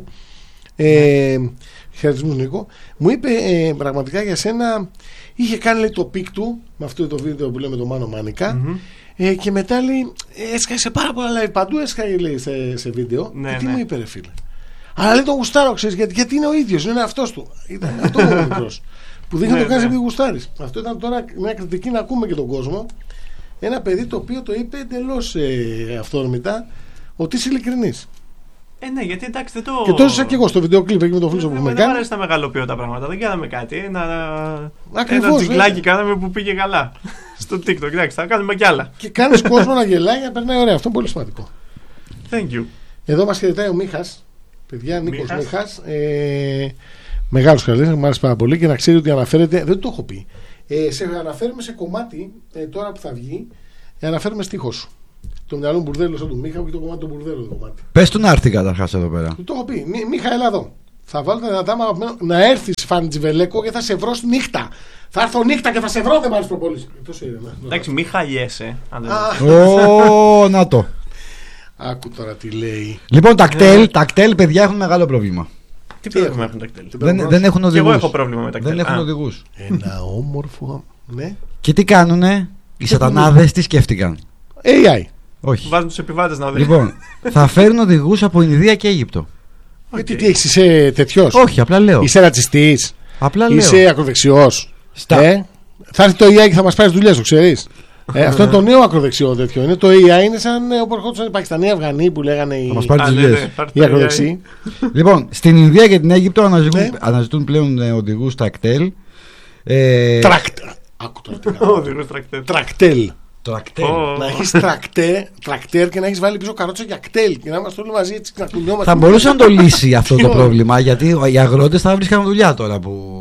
[SPEAKER 1] Ε, χαιρετισμούς Νίκο. Μου είπε ε, πραγματικά για σένα. Είχε κάνει λέει, το πικ του με αυτό το βίντεο που λέμε το Μάνο Μάνικα.
[SPEAKER 4] Μμμ.
[SPEAKER 1] Ε, και μετά λέει, έσκασε πάρα πολλά live παντού, έσκασε λέει, σε, σε βίντεο.
[SPEAKER 4] Ναι,
[SPEAKER 1] και τι
[SPEAKER 4] ναι.
[SPEAKER 1] μου είπε, ρε φίλε. Αλλά λέει το γουστάρω, ξέρεις, γιατί, γιατί είναι ο ίδιος, είναι αυτός του. Ήταν αυτό ο μικρός. Που δείχνει να το
[SPEAKER 4] Ναι,
[SPEAKER 1] κάνεις
[SPEAKER 4] ναι.
[SPEAKER 1] επειδή γουστάρεις. Αυτό ήταν τώρα μια κριτική να ακούμε και τον κόσμο. Ένα παιδί το οποίο το είπε εντελώς ε, αυθόρμητα ότι είσαι ειλικρινής.
[SPEAKER 4] Ε, ναι, γιατί εντάξει δεν το.
[SPEAKER 1] Και το έζησα και εγώ στο βίντεο κλιπ εκεί με τον φίλο που
[SPEAKER 4] Δεν
[SPEAKER 1] έχουμε
[SPEAKER 4] δεν μου
[SPEAKER 1] κάνει.
[SPEAKER 4] αρέσει να μεγαλοποιώ τα πράγματα. Δεν κάναμε κάτι. Ένα,
[SPEAKER 1] Ακριβώς,
[SPEAKER 4] ένα τζιγκλάκι
[SPEAKER 1] βέβαια.
[SPEAKER 4] κάναμε που πήγε καλά. Στο TikTok. Εντάξει, θα κάνουμε κι άλλα.
[SPEAKER 1] Και κάνεις κόσμο να γελάει για να περνάει ωραία. Αυτό είναι πολύ σημαντικό.
[SPEAKER 4] Thank you.
[SPEAKER 1] Εδώ μας χαιρετάει ο Μίχας. Παιδιά, Νίκος
[SPEAKER 4] Μίχας.
[SPEAKER 1] Μίχας. Ε, μεγάλος καλλιτέχνης, μου άρεσε πάρα πολύ και να ξέρει ότι αναφέρεται. Δεν το έχω πει. Ε, σε αναφέρουμε σε κομμάτι ε, τώρα που θα βγει. Ε, αναφέρουμε στίχο σου. Το μυαλό μου μπουρδέλο σαν του Μίχα και το κομμάτι του μπουρδέλο το κομμάτι.
[SPEAKER 2] Πες του να έρθει καταρχάς εδώ πέρα.
[SPEAKER 1] Του το έχω πει. Μί, Μίχα, έλα εδώ. Θα βάλω τα δυνατά μου αγαπημένο να έρθει Φάνη Τζιβελέκο και θα σε βρω στη νύχτα. Θα έρθω νύχτα και θα σε βρω, δεν μ' άρεσε προπόληση. Τόσο είναι. να-
[SPEAKER 4] Εντάξει, μη χαλιέσαι. Αν δεν
[SPEAKER 1] Α,
[SPEAKER 2] Ω, να το.
[SPEAKER 1] άκου τώρα τι λέει.
[SPEAKER 2] Λοιπόν, τα κτέλ, τα κτέλ, παιδιά, έχουν μεγάλο πρόβλημα.
[SPEAKER 4] Τι πρόβλημα έχουν τα κτέλ.
[SPEAKER 2] Δεν, δεν έχουν
[SPEAKER 4] Και
[SPEAKER 2] οδηγούς.
[SPEAKER 4] εγώ έχω πρόβλημα με τα
[SPEAKER 2] Δεν
[SPEAKER 4] κτέλ.
[SPEAKER 2] έχουν
[SPEAKER 4] Α.
[SPEAKER 2] οδηγούς.
[SPEAKER 1] Ένα όμορφο. Ναι.
[SPEAKER 2] Και τι κάνουνε, οι σατανάδες τι σκέφτηκαν.
[SPEAKER 1] έι άι.
[SPEAKER 2] Όχι.
[SPEAKER 4] Βάζουν τους επιβάτες να δει.
[SPEAKER 2] Λοιπόν, θα φέρουν οδηγούς από Ινδία και Αίγυπτο.
[SPEAKER 1] Γιατί τι έχει, είσαι τέτοιο.
[SPEAKER 2] Όχι, απλά λέω.
[SPEAKER 1] Είσαι ρατσιστή.
[SPEAKER 2] Απλά λέω.
[SPEAKER 1] Είσαι ακροδεξιό.
[SPEAKER 2] Στα-
[SPEAKER 1] Ε? Θα έρθει το έι άι και θα μα πάρει δουλειέ, το ξέρει. Ε, αυτό είναι το νέο ακροδεξιό τέτοιο. Είναι το έι άι είναι σαν ε, όπου ερχόντουσαν οι Πακιστανοί Αφγανοί που λέγανε οι,
[SPEAKER 2] Θα μας πάρει
[SPEAKER 4] Α,
[SPEAKER 2] τις
[SPEAKER 4] ναι,
[SPEAKER 2] δουλειές.
[SPEAKER 4] ναι, πάρτε
[SPEAKER 1] οι
[SPEAKER 4] το
[SPEAKER 1] ακροδεξιοί.
[SPEAKER 2] Λοιπόν, στην Ινδία και την Αίγυπτο αναζητούν,
[SPEAKER 1] Ναι.
[SPEAKER 2] αναζητούν πλέον ε, οδηγούς στα κτέλ. Ε,
[SPEAKER 1] Τρακτέλ. Άκου τώρα τι
[SPEAKER 4] Ο
[SPEAKER 1] κάνω.
[SPEAKER 4] οδηγός τρακτέρ.
[SPEAKER 1] Τρακτέλ.
[SPEAKER 2] Τρακτέλ.
[SPEAKER 4] Ω.
[SPEAKER 1] Να έχει τρακτέρ, τρακτέρ και να έχει βάλει πίσω καρότσα για κτέλ και να είμαστε όλοι μαζί έτσι να κουνιόμαστε.
[SPEAKER 2] Θα μπορούσε να το λύσει αυτό
[SPEAKER 1] Τι
[SPEAKER 2] το
[SPEAKER 1] ώρα.
[SPEAKER 2] πρόβλημα, γιατί οι αγρότες θα βρίσκαν δουλειά τώρα που.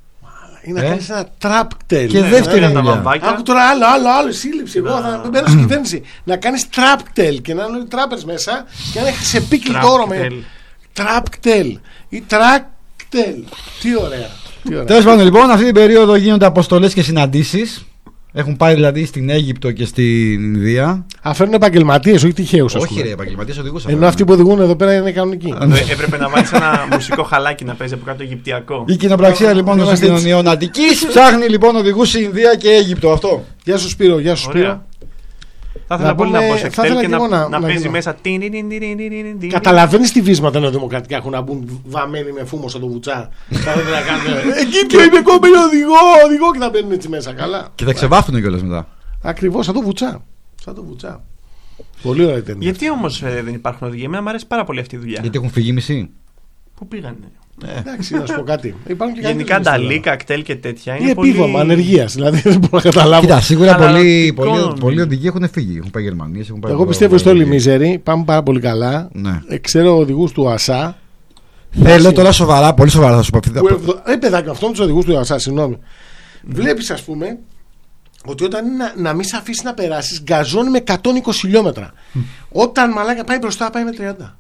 [SPEAKER 1] Ή να
[SPEAKER 2] Ε.
[SPEAKER 1] κάνει ένα τραπτέλ.
[SPEAKER 2] Και
[SPEAKER 1] Ναι,
[SPEAKER 2] δεύτερη
[SPEAKER 1] ναι, ναι.
[SPEAKER 4] Τα
[SPEAKER 2] δουλειά.
[SPEAKER 4] βαμβάκια.
[SPEAKER 1] Άκου τώρα άλλο, άλλο, άλλο, σύλληψη. Εγώ θα δεν μπαίνω στην κυβέρνηση. Να κάνει τραπτέλ και να είναι όλοι τράπερ μέσα και να έχει σε πίκλι όρο με.
[SPEAKER 4] Τραπτέλ.
[SPEAKER 1] Τραπτέλ ή τρακτέλ. Τι ωραία. Τι ωραία.
[SPEAKER 2] Τέλος πάντων, λοιπόν, αυτή την περίοδο γίνονται αποστολές και συναντήσεις. Έχουν πάει δηλαδή στην Αίγυπτο και στην Ινδία.
[SPEAKER 1] Αφαίρουν επαγγελματίε, όχι τυχαίου.
[SPEAKER 2] Όχι, ρε, επαγγελματίες οδηγούς.
[SPEAKER 1] Ενώ αυτοί που οδηγούν εδώ πέρα είναι κανονικοί.
[SPEAKER 4] Ε, Έπρεπε να βάλεις ένα μουσικό χαλάκι να παίζει από κάτω Αιγυπτιακό.
[SPEAKER 2] Η κοινοπραξία λοιπόν των
[SPEAKER 1] Είμαστε έτσι.
[SPEAKER 2] κοινωνιών Αττικής ψάχνει λοιπόν οδηγούς στην Ινδία και Αίγυπτο. Αυτό.
[SPEAKER 1] Γεια σου Σπύρο, γεια σου Σπύρο.
[SPEAKER 4] Ωραία. Θα ήθελα
[SPEAKER 1] Να
[SPEAKER 4] πολύ να
[SPEAKER 1] πούμε-
[SPEAKER 4] μπω σε
[SPEAKER 1] θα
[SPEAKER 4] κτέλ
[SPEAKER 1] ήθελα
[SPEAKER 4] και
[SPEAKER 1] και εγώ
[SPEAKER 4] να,
[SPEAKER 1] να-
[SPEAKER 4] να
[SPEAKER 1] να
[SPEAKER 4] παίζει
[SPEAKER 1] γίνω.
[SPEAKER 4] μέσα. τιν, τιν, τιν, τιν, τιν, τιν, τιν.
[SPEAKER 1] Καταλαβαίνει τι βίσματα είναι δημοκρατικά έχουν να μπουν βαμμένοι με φούμο σαν το βουτσά. Θα πρέπει να κάνουν. Εκεί και είμαι κόμπελ οδηγό, οδηγό και θα μπαίνουν έτσι μέσα. Καλά.
[SPEAKER 2] Και θα ξεβάφτουν κιόλας μετά.
[SPEAKER 1] Ακριβώ σαν το βουτσά. Σαν το βουτσά. Πολύ ωραία η ταινία.
[SPEAKER 4] Γιατί όμως ε, δεν υπάρχουν οδηγοί? Εμένα μου αρέσει πάρα πολύ αυτή η δουλειά.
[SPEAKER 2] Γιατί έχουν φύγει μισοί.
[SPEAKER 4] Πού πήγανε?
[SPEAKER 1] Εντάξει, να σου πω κάτι. Υπάρχουν και
[SPEAKER 4] Γενικά
[SPEAKER 1] καλύτερες
[SPEAKER 4] τα
[SPEAKER 1] λίστες,
[SPEAKER 4] λίκα, κτέλ και τέτοια
[SPEAKER 1] Είναι
[SPEAKER 4] είναι πολύ.
[SPEAKER 1] επίδομα ανεργία. Δηλαδή δεν μπορώ να καταλάβω.
[SPEAKER 2] Κοίτα, σίγουρα πολλοί,
[SPEAKER 4] Χαλαρωτικό
[SPEAKER 2] πολλοί,
[SPEAKER 4] νομίζω.
[SPEAKER 2] πολλοί οδηγοί έχουν φύγει. Έχουν πάει Γερμανίες, έχουν πάει.
[SPEAKER 1] Εγώ
[SPEAKER 2] εδώ,
[SPEAKER 1] πιστεύω
[SPEAKER 2] έχουν
[SPEAKER 1] είστε όλοι
[SPEAKER 2] πάει εκεί.
[SPEAKER 1] μίζεροι. Πάμε πάρα πολύ καλά.
[SPEAKER 2] Ναι.
[SPEAKER 1] Ε, Ξέρω οδηγού του ΑΣΑ.
[SPEAKER 2] Θέλω τώρα σοβαρά, πολύ σοβαρά θα σου πω.
[SPEAKER 1] Που ευδο- Ε, παιδάκι, αυτόν του οδηγού του ΑΣΑ, συγγνώμη. Βλέπει, α πούμε, ότι όταν είναι να, να μην σε αφήσει να περάσει, γκαζώνει με εκατόν είκοσι χιλιόμετρα. Όταν μαλάκα πάει μπροστά, πάει με τριάντα.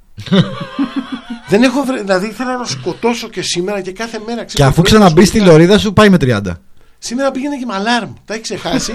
[SPEAKER 1] Δεν έχω βρε... Δηλαδή ήθελα να σκοτώσω και σήμερα και κάθε μέρα.
[SPEAKER 2] Και
[SPEAKER 1] ξέρω,
[SPEAKER 2] αφού
[SPEAKER 1] το πρωί
[SPEAKER 2] ξαναμπεί
[SPEAKER 1] να
[SPEAKER 2] στη
[SPEAKER 1] σκοτώσω.
[SPEAKER 2] λωρίδα σου, πάει με τριάντα.
[SPEAKER 1] Σήμερα πήγαινε και με αλάρμ. Τα έχει ξεχάσει.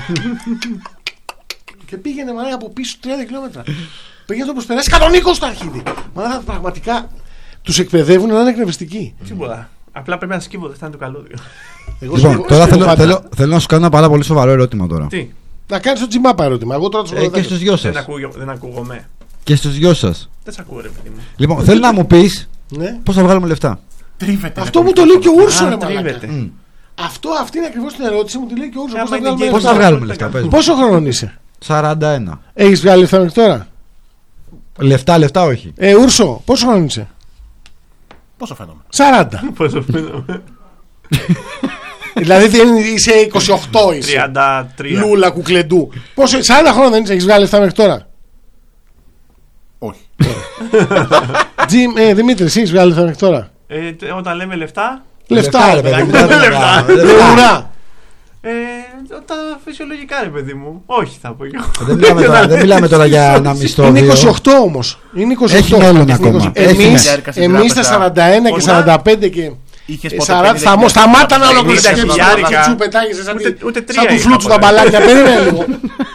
[SPEAKER 1] Και πήγαινε μαλάκα από πίσω τριάντα χιλιόμετρα. Πήγαινε το προσπεράσει εκατόν είκοσι στο αρχίδι. Μαλάκα πραγματικά του εκπαιδεύουν να είναι εκνευριστικοί.
[SPEAKER 4] Τίποτα. Απλά πρέπει να σκύβονται, θα είναι το καλώδιο.
[SPEAKER 1] Εγώ
[SPEAKER 2] Λοιπόν,
[SPEAKER 1] σκύβω-
[SPEAKER 2] τώρα
[SPEAKER 1] σκύβω
[SPEAKER 2] θέλω,
[SPEAKER 1] πάντα.
[SPEAKER 2] θέλω, θέλω να σου κάνω ένα πάρα πολύ σοβαρό ερώτημα τώρα.
[SPEAKER 4] Τι,
[SPEAKER 1] Να κάνει το τζιμάπα ερώτημα. Εγώ τώρα του
[SPEAKER 2] Ε, και στους δυο
[SPEAKER 4] δεν,
[SPEAKER 2] σας.
[SPEAKER 4] ακούγω, δεν ακούγομαι.
[SPEAKER 2] Και στους δυο σας.
[SPEAKER 4] Δεν σ' ακούω, ρε παιδί μου.
[SPEAKER 2] Λοιπόν, θέλω να μου πεις
[SPEAKER 1] Ναι.
[SPEAKER 2] πώς θα βγάλουμε λεφτά.
[SPEAKER 3] Τρίβεται.
[SPEAKER 1] Αυτό μου το λέει και ο Ούρσο,
[SPEAKER 4] Α,
[SPEAKER 1] ρε μαλάκα.
[SPEAKER 4] τρίβεται.
[SPEAKER 2] Μμ.
[SPEAKER 1] Αυτό, αυτή είναι ακριβώς την ερώτηση μου, τη λέει και ο Ούρσο. Πώς θα
[SPEAKER 4] είναι
[SPEAKER 1] βγάλουμε
[SPEAKER 2] Πώς
[SPEAKER 1] λεφτά.
[SPEAKER 2] θα βγάλουμε λεφτά, πες μου.
[SPEAKER 1] Πόσο χρόνο είσαι?
[SPEAKER 2] σαράντα ένα.
[SPEAKER 1] Έχεις βγάλει λεφτά μέχρι τώρα?
[SPEAKER 2] Λεφτά, λεφτά όχι.
[SPEAKER 1] Ε, Ούρσο, πόσο χρόνο είσαι?
[SPEAKER 3] Πόσο φαίνομαι?
[SPEAKER 1] σαράντα.
[SPEAKER 4] Πόσο φαίνομαι.
[SPEAKER 1] Δηλαδή δεν είσαι είκοσι οκτώ, είσαι.
[SPEAKER 4] τριάντα τρία.
[SPEAKER 1] Λούλα κουκλεντού. Πόσο, σαράντα χρόνια δεν είσαι, έχεις βγάλει λεφτά μέχρι τώρα?
[SPEAKER 3] Όχι.
[SPEAKER 1] Τζιμ, ε, Δημήτρη, εσύ έχεις βγάλει λεφτά μέχρι τώρα?
[SPEAKER 4] Ε, τε- όταν λέμε λεφτά,
[SPEAKER 1] Λεφτά,
[SPEAKER 2] ρε παιδί μου.
[SPEAKER 1] λεφτά.
[SPEAKER 2] Λεφτά.
[SPEAKER 1] Με ουρά.
[SPEAKER 4] ε, τα φυσιολογικά ρε παιδί μου. Όχι θα πω εγώ.
[SPEAKER 2] Δεν μιλάμε τώρα- Δεν μιλάμε τώρα για ένα μισθό.
[SPEAKER 1] Είναι
[SPEAKER 2] δύο.
[SPEAKER 1] είκοσι οκτώ όμως. Είναι είκοσι οκτώ.
[SPEAKER 2] Έχει μέλλον ακόμα. Έχει
[SPEAKER 1] Εμείς,
[SPEAKER 3] μέλλον.
[SPEAKER 1] εμείς τα σαράντα ένα και
[SPEAKER 4] Πολλά.
[SPEAKER 1] σαράντα πέντε και
[SPEAKER 3] Είχες
[SPEAKER 1] ε,
[SPEAKER 3] ποτέ
[SPEAKER 1] σαράντα,
[SPEAKER 3] πενήντα
[SPEAKER 1] θα μου
[SPEAKER 3] χιλιάδες
[SPEAKER 1] σταμάτα να
[SPEAKER 3] ευρώ?
[SPEAKER 1] ολοκληρώσεις
[SPEAKER 4] πενήντα
[SPEAKER 1] και
[SPEAKER 4] χιλιάρικα.
[SPEAKER 1] σου πετάγεσαι σαν
[SPEAKER 4] Ούτε-
[SPEAKER 1] τη-
[SPEAKER 4] ούτε
[SPEAKER 1] σαν
[SPEAKER 4] τρία
[SPEAKER 1] του
[SPEAKER 4] είχα
[SPEAKER 1] φλούτσου τα
[SPEAKER 4] ποτέ.
[SPEAKER 1] μπαλάκια. Περίμενε λίγο.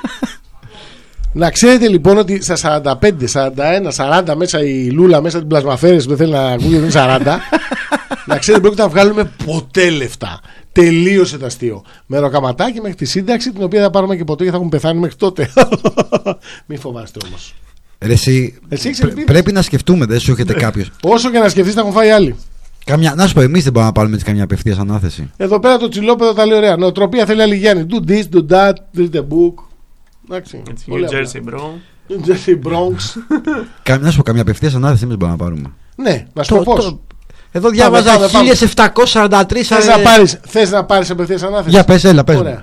[SPEAKER 1] Να ξέρετε λοιπόν ότι στα σαράντα πέντε, σαράντα ένα, σαράντα μέσα η Λούλα, μέσα την πλασμαφέρες που δεν θέλει να ακούγεται είναι σαράντα. Να ξέρετε πρόκειται να βγάλουμε ποτέ λεφτά. Τελείωσε το αστείο. Με ροκαματάκι μέχρι τη σύνταξη, την οποία θα πάρουμε και ποτέ και θα έχουμε πεθάνει μέχρι τότε. Μην φοβάστε όμως.
[SPEAKER 2] Ρε εσύ,
[SPEAKER 1] Εσύ έχεις
[SPEAKER 2] πρέ-
[SPEAKER 1] ελπίδες.
[SPEAKER 2] πρέπει να σκεφτούμε, δεν σου έρχεται κάποιο.
[SPEAKER 1] Όσο και να σκεφτείς θα έχουν φάει άλλοι.
[SPEAKER 2] Καμιά, να σου πω, εμεί δεν μπορούμε να πάρουμε έτσι καμιά απευθεία ανάθεση.
[SPEAKER 1] Εδώ πέρα το τσιλόπεδο τα λέει ωραία. Νοοτροπία θέλει άλλη Γιάννη. Do this, do that, read the book. Εντάξει.
[SPEAKER 4] Έτσι,
[SPEAKER 1] πολύ
[SPEAKER 4] New
[SPEAKER 1] απλά.
[SPEAKER 4] Jersey, bro.
[SPEAKER 1] New Jersey Bronx.
[SPEAKER 2] Κα, να σου πω, καμιά απευθεία ανάθεση εμεί μπορούμε να πάρουμε.
[SPEAKER 1] Ναι, να σου πω
[SPEAKER 2] Το-
[SPEAKER 1] πώς.
[SPEAKER 2] το- Εδώ διάβαζα
[SPEAKER 1] πάμε, πάμε.
[SPEAKER 2] χίλια επτακόσια σαράντα τρία.
[SPEAKER 1] Θες να πάρεις, θες να πάρεις απευθείας ανάθεση?
[SPEAKER 2] Για πες, έλα, πες.
[SPEAKER 1] Ωραία.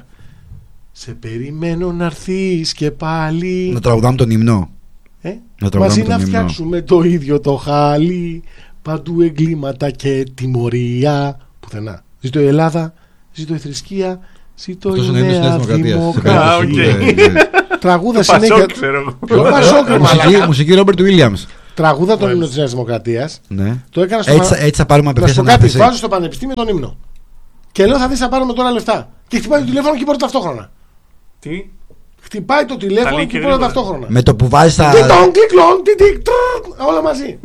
[SPEAKER 1] Σε περιμένω να έρθεις και πάλι.
[SPEAKER 2] Να τραγουδάμε τον υμνό.
[SPEAKER 1] Ε?
[SPEAKER 2] να τραγουδάμε
[SPEAKER 1] Μαζί
[SPEAKER 2] τον
[SPEAKER 1] να
[SPEAKER 2] ύμνο.
[SPEAKER 1] φτιάξουμε το ίδιο το χάλι. Παντού εγκλήματα και τιμωρία. Πουθενά. Ζήτω η Ελλάδα, ζήτω η θρησκεία, ζήτω
[SPEAKER 2] Αυτός
[SPEAKER 1] η
[SPEAKER 2] είναι ο ύμνος της
[SPEAKER 1] νέα
[SPEAKER 2] Νέας Δημοκρατίας. Σε
[SPEAKER 1] δημοκρατία.
[SPEAKER 2] περίπτωση
[SPEAKER 4] οκ.
[SPEAKER 2] που, ε, ε,
[SPEAKER 1] Τραγούδα
[SPEAKER 4] Το
[SPEAKER 1] συνέχεια.
[SPEAKER 4] Πασόκ, ξέρω εγώ.
[SPEAKER 1] Ποιο Πασόκ, ρε
[SPEAKER 2] Μουσική,
[SPEAKER 1] μαλάκα.
[SPEAKER 2] μουσική Ρόμπερτ Βίλιαμς.
[SPEAKER 1] Τραγούδα τον ύμνο της Νέας Δημοκρατίας.
[SPEAKER 2] Ναι.
[SPEAKER 1] Το έκανα στο
[SPEAKER 2] Έτσι, έτσι θα πάρουμε
[SPEAKER 1] Να σου
[SPEAKER 2] απευθεία
[SPEAKER 1] πω κάτι,
[SPEAKER 2] ανάθεση.
[SPEAKER 1] βάζω στο πανεπιστήμιο τον ύμνο. Και λέω θα δεις θα πάρουμε τώρα λεφτά. Και χτυπάει το τηλέφωνο και μπορεί ταυτόχρονα.
[SPEAKER 4] Τι.
[SPEAKER 1] Χτυπάει το τηλέφωνο
[SPEAKER 4] λέει
[SPEAKER 1] και
[SPEAKER 4] και
[SPEAKER 1] μπορεί
[SPEAKER 4] γρήγορα.
[SPEAKER 1] ταυτόχρονα.
[SPEAKER 2] Με το που βάζει τα.
[SPEAKER 1] Τιτον, κλικλον, τιτικ, τρρρ, όλα μαζί.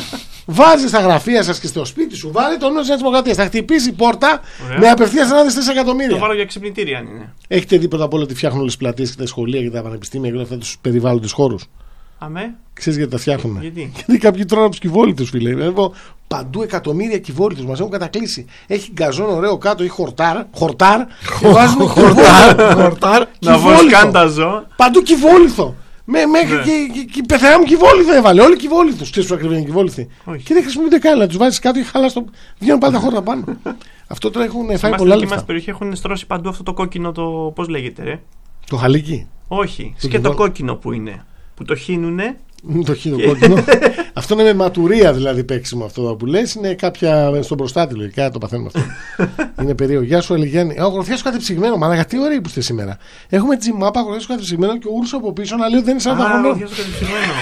[SPEAKER 1] Βάζει στα γραφεία σα και στο σπίτι σου, βάλε το νόμο τη Νέα Δημοκρατία. Θα χτυπήσει η πόρτα
[SPEAKER 4] Ωραία.
[SPEAKER 1] με απευθεία ανάδεση τέσσερα
[SPEAKER 4] Το
[SPEAKER 1] εκατομμύρια.
[SPEAKER 4] βάλω για ξυπνητήρια αν είναι.
[SPEAKER 1] Έχετε δει πρώτα απ' όλα ότι φτιάχνουν όλε τι πλατείε και τα σχολεία και τα πανεπιστήμια και όλα αυτά του περιβάλλοντε χώρου.
[SPEAKER 4] Αμέ.
[SPEAKER 1] Ξέρει γιατί τα φτιάχνουν.
[SPEAKER 4] Γιατί?
[SPEAKER 1] Γιατί κάποιοι τρώνε από του κυβόλυτου, φίλε. Έχω παντού εκατομμύρια κυβόλυτου μα έχουν κατακλείσει. Έχει γκαζόν ωραίο κάτω ή χορτάρ. Χορτάρ. και βάζουν χορτάρ. Χορτάρ.
[SPEAKER 4] Να βοσκάν τα ζώα.
[SPEAKER 1] Παντού κυβόλιθο. Με, μέχρι
[SPEAKER 4] Ναι.
[SPEAKER 1] και, και, και η πεθερά μου κυβόλιθο έβαλε. Όλοι κυβόλιθου. Ξέρει που ακριβή είναι κυβόλιθοι.
[SPEAKER 4] Όχι.
[SPEAKER 1] Και δεν χρησιμοποιούνται καν. Να του βάζει κάτω και χαλά στο. Βγαίνουν πάντα χώρα πάνω. Αυτό τώρα έχουν φάει
[SPEAKER 4] Στην
[SPEAKER 1] πολλά
[SPEAKER 4] δική μα
[SPEAKER 1] λεφτά.
[SPEAKER 4] περιοχή έχουν στρώσει παντού αυτό το κόκκινο το. Πώς λέγεται, ρε.
[SPEAKER 1] Το χαλίκι.
[SPEAKER 4] Όχι.
[SPEAKER 1] Το
[SPEAKER 4] Και το
[SPEAKER 1] κυβό-
[SPEAKER 4] κόκκινο που είναι. Που το χύνουνε.
[SPEAKER 1] Μ, Το χείλο κόκκινο. Αυτό είναι με ματουρία δηλαδή παίξιμο αυτό που λες. Είναι κάποια στον προστάτη λογικά το παθαίνουμε αυτό. Είναι περίεργο. Γεια σου, Ελιγιάννη. Ο Γροθιά σου κατεψυγμένο. Μα τι ωραία που είστε σήμερα. Έχουμε τζιμάπα, Γροθιά σου κατεψυγμένο και ο Ούρσο από πίσω να λέει ότι δεν είναι σαράντα
[SPEAKER 4] Α,
[SPEAKER 1] χρονών.
[SPEAKER 4] ρωτιάζω κατεψυγμένο.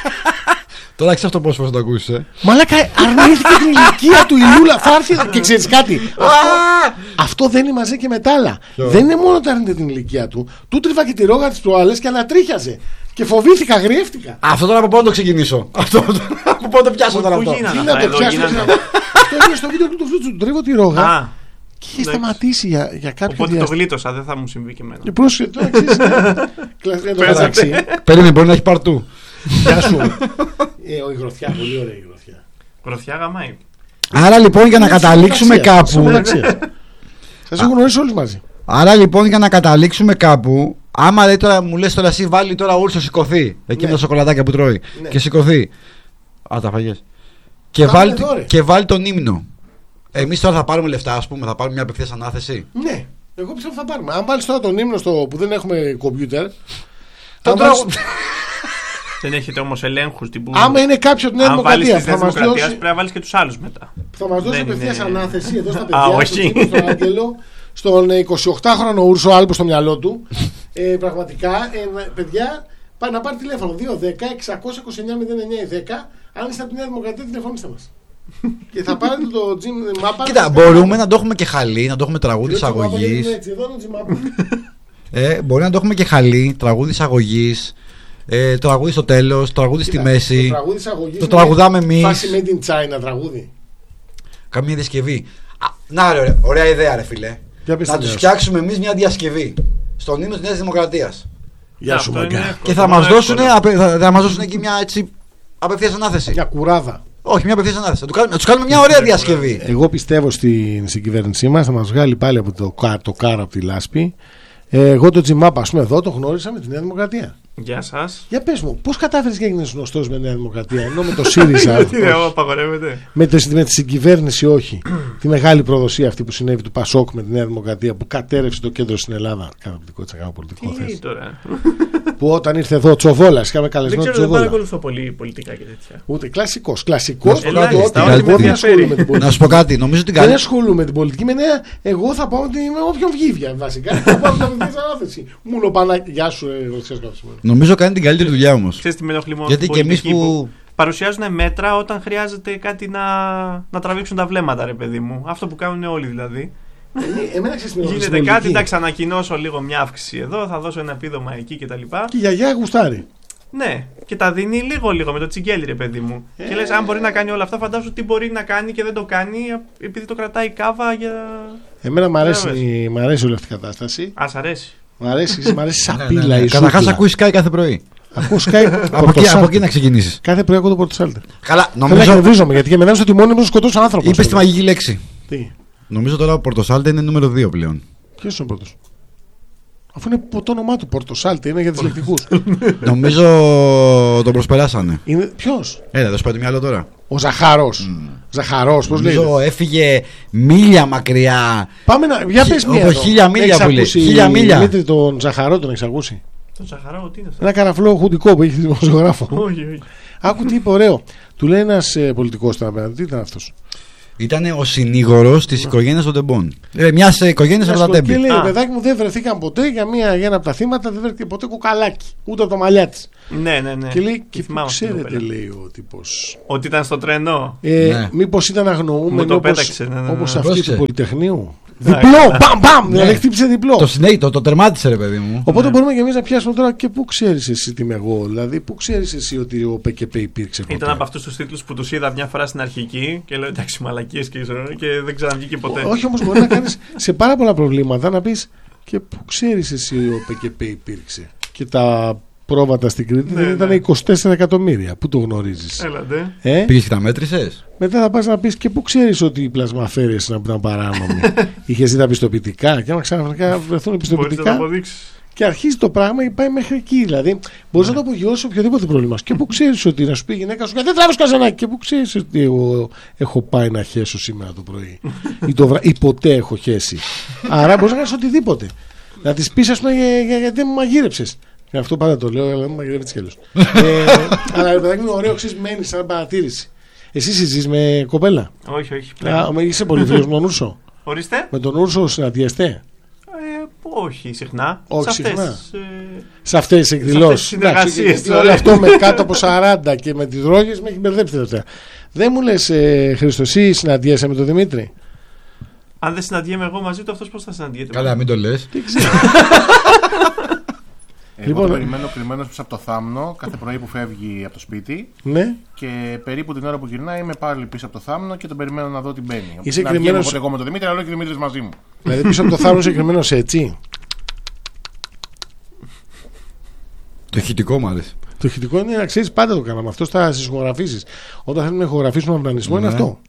[SPEAKER 2] Τώρα ξέρει αυτό πόσο φορέ το ακούσει. Ε.
[SPEAKER 1] Μαλάκα, αρνήθηκε την ηλικία του η Λούλα. Θα έρθει εδώ. Και ξέρει κάτι. Αυτό, αυτό δεν είναι μαζί και με τα άλλα.
[SPEAKER 2] Ποιο?
[SPEAKER 1] Δεν είναι μόνο ότι αρνείται την ηλικία του. Του τρίβα και τη ρόγα τη προάλλε και ανατρίχιαζε. Και φοβήθηκα, γριεύτηκα.
[SPEAKER 2] Αυτό τώρα από πότε το ξεκινήσω. Αυτό από πότε πιάσω τώρα
[SPEAKER 4] Πού
[SPEAKER 2] αυτό.
[SPEAKER 4] γίνανε
[SPEAKER 1] Τι
[SPEAKER 4] αυτά
[SPEAKER 1] να το
[SPEAKER 4] εδώ,
[SPEAKER 1] πιάσω.
[SPEAKER 4] γίνανε.
[SPEAKER 1] Αυτό είναι στο βίντεο του του Φλούτσου. Του τρίβω τη ρόγα.
[SPEAKER 4] Α,
[SPEAKER 1] Και είχε
[SPEAKER 4] εντάξει.
[SPEAKER 1] σταματήσει για, για κάποιο
[SPEAKER 4] οπότε το
[SPEAKER 1] διάστημα.
[SPEAKER 4] γλίτωσα, δεν θα μου συμβεί και εμένα.
[SPEAKER 1] Και πρόσεχε το εξή. Εν τω μεταξύ.
[SPEAKER 2] Περίμενε, μπορεί να έχει παρτού.
[SPEAKER 1] Γεια σου. Ε, ο Υγροθιά, πολύ ωραία η Υγροθιά.
[SPEAKER 4] Γροθιά γαμάει.
[SPEAKER 2] Άρα λοιπόν για να καταλήξουμε κάπου.
[SPEAKER 1] Σα έχω γνωρίσει όλου μαζί.
[SPEAKER 2] Άρα λοιπόν για να καταλήξουμε κάπου. Άμα λέει τώρα, μου λες τώρα εσύ βάλει τώρα ο Ούρσο σηκωθεί. Εκεί με τα σοκολατάκια που τρώει.
[SPEAKER 1] Ναι.
[SPEAKER 2] Και σηκωθεί. Α, τα φαγές. Και
[SPEAKER 1] Πάμε
[SPEAKER 2] βάλει,
[SPEAKER 1] εδώ, ρε.
[SPEAKER 2] και βάλει τον ύμνο. Εμείς τώρα θα πάρουμε λεφτά, ας πούμε, θα πάρουμε μια απευθείας ανάθεση.
[SPEAKER 1] Ναι, εγώ πιστεύω θα πάρουμε. Αν βάλει τώρα τον ύμνο στο που δεν έχουμε κομπιούτερ.
[SPEAKER 2] Το
[SPEAKER 1] αν
[SPEAKER 2] τρώω.
[SPEAKER 1] βάλεις-
[SPEAKER 4] Δεν έχετε όμω ελέγχου στην που.
[SPEAKER 1] Άμα είναι κάποιο από την Νέα
[SPEAKER 4] Αν βάλει
[SPEAKER 1] Δημοκρατία
[SPEAKER 4] τη
[SPEAKER 1] που
[SPEAKER 4] Νέα
[SPEAKER 1] θα μα
[SPEAKER 4] Δημοκρατία,
[SPEAKER 1] δώσει,
[SPEAKER 4] πρέπει να βάλει και του άλλου μετά.
[SPEAKER 1] θα μας δώσει
[SPEAKER 4] Δεν
[SPEAKER 1] απευθεία
[SPEAKER 4] είναι-
[SPEAKER 1] ανάθεση εδώ στα
[SPEAKER 4] Α,
[SPEAKER 1] παιδιά.
[SPEAKER 4] όχι.
[SPEAKER 1] στον Τζίμι, στον Άγγελο, στον εικοσιοκτάχρονο Ούρσο Άλμπο στο μυαλό του. Ε, πραγματικά, ε, παιδιά, πάει να πάρει τηλέφωνο δύο δέκα εξακόσια είκοσι εννιά μηδέν εννιά δέκα. Αν είστε από τη Νέα Δημοκρατία, τηλεφωνήστε μα. Και θα πάρετε το Jim Mapa.
[SPEAKER 2] Κοίτα, μπορούμε να το έχουμε και χαλί, να το έχουμε τραγούδι εισαγωγή.
[SPEAKER 1] Εδώ είναι ο Jim Mapa.
[SPEAKER 2] Ε, μπορεί να το έχουμε και χαλί, τραγούδι εισαγωγή. Ε, τραγούδι στο τέλος, τραγούδι στη
[SPEAKER 1] Κοίτα,
[SPEAKER 2] μέση.
[SPEAKER 1] Το τραγούδι εισαγωγής
[SPEAKER 2] Το
[SPEAKER 1] είναι
[SPEAKER 2] τραγουδάμε εμείς.
[SPEAKER 1] Φάση made in China τραγούδι.
[SPEAKER 2] Καμία διασκευή. Α, να ρε, ωραία, ωραία ιδέα, ρε φίλε.
[SPEAKER 1] Για πες
[SPEAKER 2] Να
[SPEAKER 1] την
[SPEAKER 2] του
[SPEAKER 1] ιδέα σου.
[SPEAKER 2] φτιάξουμε εμεί μια διασκευή στον ύμνο τη Νέα Δημοκρατία.
[SPEAKER 1] Γεια σου,
[SPEAKER 4] Αυτό είναι
[SPEAKER 1] Μαγκά.
[SPEAKER 4] εύκολο.
[SPEAKER 2] Και θα μα
[SPEAKER 4] Εύκολο.
[SPEAKER 2] δώσουν, θα, θα μας δώσουν εκεί μια έτσι απευθεία ανάθεση.
[SPEAKER 1] Μια κουράδα.
[SPEAKER 2] Όχι, μια απευθείας ανάθεση. Να τους κάνουμε μια ωραία διασκευή.
[SPEAKER 1] Εγώ πιστεύω στην, στην κυβέρνησή μας θα μας βγάλει πάλι από το, το κάρο από τη λάσπη. Ε, εγώ το Τζιμάπα, ας πούμε, εδώ το γνώρισα με τη Νέα Δημοκρατία.
[SPEAKER 4] Γεια σας.
[SPEAKER 1] Για πες μου, πώς κατάφερες και έγινες γνωστός με τη Νέα Δημοκρατία, ενώ με το ΣΥΡΙΖΑ.
[SPEAKER 4] Γιατί δεν απαγορεύεται.
[SPEAKER 1] Με, το, με τη συγκυβέρνηση όχι. Τη μεγάλη προδοσία αυτή που συνέβη του Πασόκ με τη Νέα Δημοκρατία που κατέρευσε το κέντρο στην Ελλάδα. Καταπληκτικό, έτσι να κάνω πολιτικό
[SPEAKER 4] Τι
[SPEAKER 1] θέση.
[SPEAKER 4] τώρα.
[SPEAKER 1] Που όταν ήρθε εδώ ο Τσοβόλας, είχαμε καλεσμένο
[SPEAKER 4] Δεν
[SPEAKER 1] τον
[SPEAKER 4] ξέρω, δεν
[SPEAKER 1] Τσοβόλα.
[SPEAKER 4] παρακολουθώ πολύ πολιτικά και τέτοια.
[SPEAKER 1] Ούτε κλασικό. Κλασικό.
[SPEAKER 4] Ελάχιστα,
[SPEAKER 2] όχι, με
[SPEAKER 1] Δεν ασχολούμαι με την
[SPEAKER 2] Να
[SPEAKER 1] πολιτική.
[SPEAKER 2] σου πω κάτι, νομίζω ότι
[SPEAKER 1] Δεν
[SPEAKER 2] καλή...
[SPEAKER 1] ασχολούμαι με την πολιτική. Με νέα, εγώ θα πάω με όποιον βγει βασικά. Θα πάω με την ανάθεση. Μούλο Πανάκη. Γεια σου, Ρωσία.
[SPEAKER 2] Νομίζω κάνει την καλύτερη δουλειά όμως.
[SPEAKER 4] Ξέρεις τι με ενοχλεί μόνο
[SPEAKER 2] Γιατί
[SPEAKER 4] στην
[SPEAKER 2] και εμείς
[SPEAKER 4] πολιτική
[SPEAKER 2] που.
[SPEAKER 4] παρουσιάζουν μέτρα όταν χρειάζεται κάτι να, να τραβήξουν τα βλέμματα, ρε παιδί μου. Αυτό που κάνουν όλοι δηλαδή.
[SPEAKER 1] Εμένα ξέρεις με ενοχλεί στην
[SPEAKER 4] Γίνεται κάτι,
[SPEAKER 1] πολιτική.
[SPEAKER 4] εντάξει, θα ανακοινώσω λίγο μια αύξηση εδώ, θα δώσω ένα επίδομα εκεί κτλ.
[SPEAKER 1] Και η γιαγιά γουστάρει.
[SPEAKER 4] Ναι, και τα δίνει λίγο-λίγο με το τσιγκέλι, ρε παιδί μου.
[SPEAKER 1] Ε,
[SPEAKER 4] Και λες, αν μπορεί να κάνει όλα αυτά, φαντάσου τι μπορεί να κάνει και δεν το κάνει επειδή το κρατάει κάβα για.
[SPEAKER 1] Εμένα μ' αρέσει,
[SPEAKER 4] Βέβαια.
[SPEAKER 1] μ' αρέσει όλη αυτή η κατάσταση.
[SPEAKER 4] Α, σ' αρέσει.
[SPEAKER 1] Μ' αρέσει, μ' αρέσει
[SPEAKER 2] Ναι,
[SPEAKER 1] σαπίλα
[SPEAKER 2] ναι, ναι.
[SPEAKER 1] η
[SPEAKER 2] Καταρχάς
[SPEAKER 1] σούκλα.
[SPEAKER 2] ακούεις Sky κάθε πρωί.
[SPEAKER 1] Ακούω Sky
[SPEAKER 2] Από εκεί, από εκεί να ξεκινήσεις.
[SPEAKER 1] Κάθε πρωί ακούω το Πορτοσάλτε.
[SPEAKER 2] Καλά,
[SPEAKER 1] Θέλω να
[SPEAKER 2] νομίζω.
[SPEAKER 1] κερδίζομαι γιατί και με στο τιμόνι μου σκοτώσω άνθρωπο.
[SPEAKER 2] Είπες τη μαγική λέξη.
[SPEAKER 1] Τι,
[SPEAKER 2] Νομίζω τώρα ο Πορτοσάλτε είναι νούμερο δύο πλέον.
[SPEAKER 1] ποιος είναι ο πρώτος? Αφού είναι το όνομά του Πορτοσάλτε, είναι για δυσλεκτικούς.
[SPEAKER 2] Νομίζω τον προσπεράσανε.
[SPEAKER 1] Είναι ποιος?
[SPEAKER 2] Έλα, θα σου πω το μυαλό τώρα.
[SPEAKER 1] Ο Ζαχαρός. Ζαχαρός, πώς λέγεται?
[SPEAKER 2] Νομίζω έφυγε μίλια μακριά.
[SPEAKER 1] Πάμε να. Για πες
[SPEAKER 2] Χι-
[SPEAKER 1] μία.
[SPEAKER 2] από
[SPEAKER 1] εδώ.
[SPEAKER 2] χίλια μίλια
[SPEAKER 1] Έχεις
[SPEAKER 2] που λέει.
[SPEAKER 1] ακούσει,
[SPEAKER 2] Χίλια μίλια.
[SPEAKER 1] Δημήτρη, τον Ζαχαρό τον έχεις ακούσει?
[SPEAKER 4] Το Ζαχαρό, τι είναι αυτό.
[SPEAKER 1] Ένα καραφλό χουντικό που έχει δημοσιογράφο.
[SPEAKER 4] Όχι, όχι.
[SPEAKER 1] Άκου τι είπε ωραίο. Του λέει ένα πολιτικό ήταν απέναντι. Τι ήταν αυτό?
[SPEAKER 2] Ήταν ο συνήγορος της οικογένειας των Τεμπών. Ε, Μια οικογένεια από τα
[SPEAKER 1] Και
[SPEAKER 2] Τέμπη.
[SPEAKER 1] λέει:
[SPEAKER 4] Α.
[SPEAKER 1] παιδάκι μου, δεν βρεθήκαν ποτέ για, μία, για ένα από τα θύματα, δεν βρέθηκε ποτέ κουκαλάκι. Ούτε από το μαλλιά τη.
[SPEAKER 4] Ναι, ναι, ναι.
[SPEAKER 1] Και λέει:
[SPEAKER 4] Τη
[SPEAKER 1] και πού
[SPEAKER 4] θυμάμαι αυτή την
[SPEAKER 1] ξέρετε,
[SPEAKER 4] κοπέλα.
[SPEAKER 1] λέει ο τύπο.
[SPEAKER 4] Ότι ήταν στο τρένο.
[SPEAKER 1] Ε,
[SPEAKER 2] Ναι.
[SPEAKER 1] Μήπως ήταν
[SPEAKER 4] Μου
[SPEAKER 1] αγνοούμενοι
[SPEAKER 4] το
[SPEAKER 1] όπως,
[SPEAKER 4] πέταξε, ναι, ναι, ναι.
[SPEAKER 1] όπως αυτή
[SPEAKER 2] Πρόσεξε.
[SPEAKER 1] του Πολυτεχνείου.
[SPEAKER 4] Ναι,
[SPEAKER 1] Διπλό!
[SPEAKER 4] καλά.
[SPEAKER 1] Μπαμ! Μπαμ!
[SPEAKER 2] Ναι.
[SPEAKER 1] Δηλαδή χτύπησε διπλό.
[SPEAKER 2] Το συνέχι, το, το τερμάτισε, ρε παιδί μου.
[SPEAKER 1] Οπότε
[SPEAKER 2] Ναι.
[SPEAKER 1] μπορούμε και εμεί να πιάσουμε τώρα και πού ξέρει εσύ τι είμαι εγώ. Δηλαδή, πού ξέρει εσύ ότι ο ΠΚΠ υπήρξε ποτέ.
[SPEAKER 4] Ήταν από αυτού του τίτλου που του είδα μια φορά στην αρχική και λέω εντάξει, μαλακίε και, και δεν ξαναβγήκε ποτέ.
[SPEAKER 1] Όχι όμως μπορεί να κάνεις σε πάρα πολλά προβλήματα να πεις και πού ξέρεις εσύ ο ΠΚΠ υπήρξε. Και τα πρόβατα στην Κρήτη
[SPEAKER 4] Ναι,
[SPEAKER 1] δεν ήταν
[SPEAKER 4] ναι.
[SPEAKER 1] είκοσι τέσσερα εκατομμύρια. Πού το γνωρίζεις?
[SPEAKER 4] Έλατε.
[SPEAKER 1] Ε?
[SPEAKER 2] Πήγες και τα μέτρησες.
[SPEAKER 1] Μετά θα πας να πεις και πού ξέρεις ότι οι πλασμαφέρειες ήταν παράνομοι. Είχες δει τα πιστοποιητικά και άμα ξαφνικά βρεθούν
[SPEAKER 4] Μπορεί να το
[SPEAKER 1] πιστοποιητικά
[SPEAKER 4] αποδείξει.
[SPEAKER 1] και αρχίζει το πράγμα και πάει μέχρι εκεί. Δηλαδή μπορείς να το απογειώσεις οποιοδήποτε πρόβλημα. Και πού ξέρεις ότι να σου πει η γυναίκα σου δεν τράβεις καζανάκι. Και πού ξέρεις ότι εγώ έχω πάει να χέσω σήμερα το πρωί ή, το βρα... ή ποτέ έχω χέσει. Άρα μπορείς να κάνεις οτιδήποτε. Να τη πει, α πούμε, για, για, γιατί μου μαγείρεψε. Και αυτό πάντα το λέω, αλλά μου μαγειρεύει κι αλλιώ. ε, αλλά ρε παιδάκι μου, ωραίο, ξέρει, μένει σαν παρατήρηση. Εσύ συζείς με κοπέλα?
[SPEAKER 4] Όχι, όχι.
[SPEAKER 1] Α,
[SPEAKER 4] Πλέον.
[SPEAKER 1] είσαι πολύ φίλος με τον Ούρσο.
[SPEAKER 4] Ορίστε.
[SPEAKER 1] Με τον Ούρσο συναντιέστε?
[SPEAKER 4] Ε, όχι συχνά.
[SPEAKER 1] Όχι
[SPEAKER 4] Σε αυτές,
[SPEAKER 1] συχνά.
[SPEAKER 4] ε,
[SPEAKER 1] Σε αυτές τις εκδηλώσεις.
[SPEAKER 4] τις συνεργασίες,
[SPEAKER 1] Όλο
[SPEAKER 4] δηλαδή.
[SPEAKER 1] αυτό με κάτω από σαράντα και με τις δρόγες με έχει μπερδέψει τελευταία. Δεν μου λες, ε, Χρήστο, εσύ συναντιέσαι με τον Δημήτρη?
[SPEAKER 4] αν δεν συναντιέμαι εγώ μαζί του, αυτό πώ θα συναντιέται?
[SPEAKER 2] Καλά, μην το λες.
[SPEAKER 1] Δεν ξέρω.
[SPEAKER 3] Εγώ
[SPEAKER 1] Λοιπόν,
[SPEAKER 3] τον περιμένω κρυμμένος πίσω από το θάμνο κάθε πρωί που φεύγει από το σπίτι.
[SPEAKER 1] Ναι.
[SPEAKER 3] Και περίπου την ώρα που γυρνάει είμαι πάλι πίσω από το θάμνο και τον περιμένω να δω τι μπαίνει.
[SPEAKER 1] Είσαι
[SPEAKER 3] να βγαίνω
[SPEAKER 1] κρυμμένος-
[SPEAKER 3] ποτέ εγώ με τον Δημήτρη, αλλά και ο Δημήτρης μαζί μου.
[SPEAKER 1] Δηλαδή πίσω από το θάρρος συγκεκριμένος έτσι.
[SPEAKER 2] Το ηχητικό μου άρεσε.
[SPEAKER 1] Το ηχητικό είναι να ξέρει, πάντα το κάναμε. Αυτό στα ηχογραφήσει. Όταν θέλουμε να ηχογραφήσουμε αυνανισμό είναι
[SPEAKER 2] Ναι.
[SPEAKER 1] αυτό.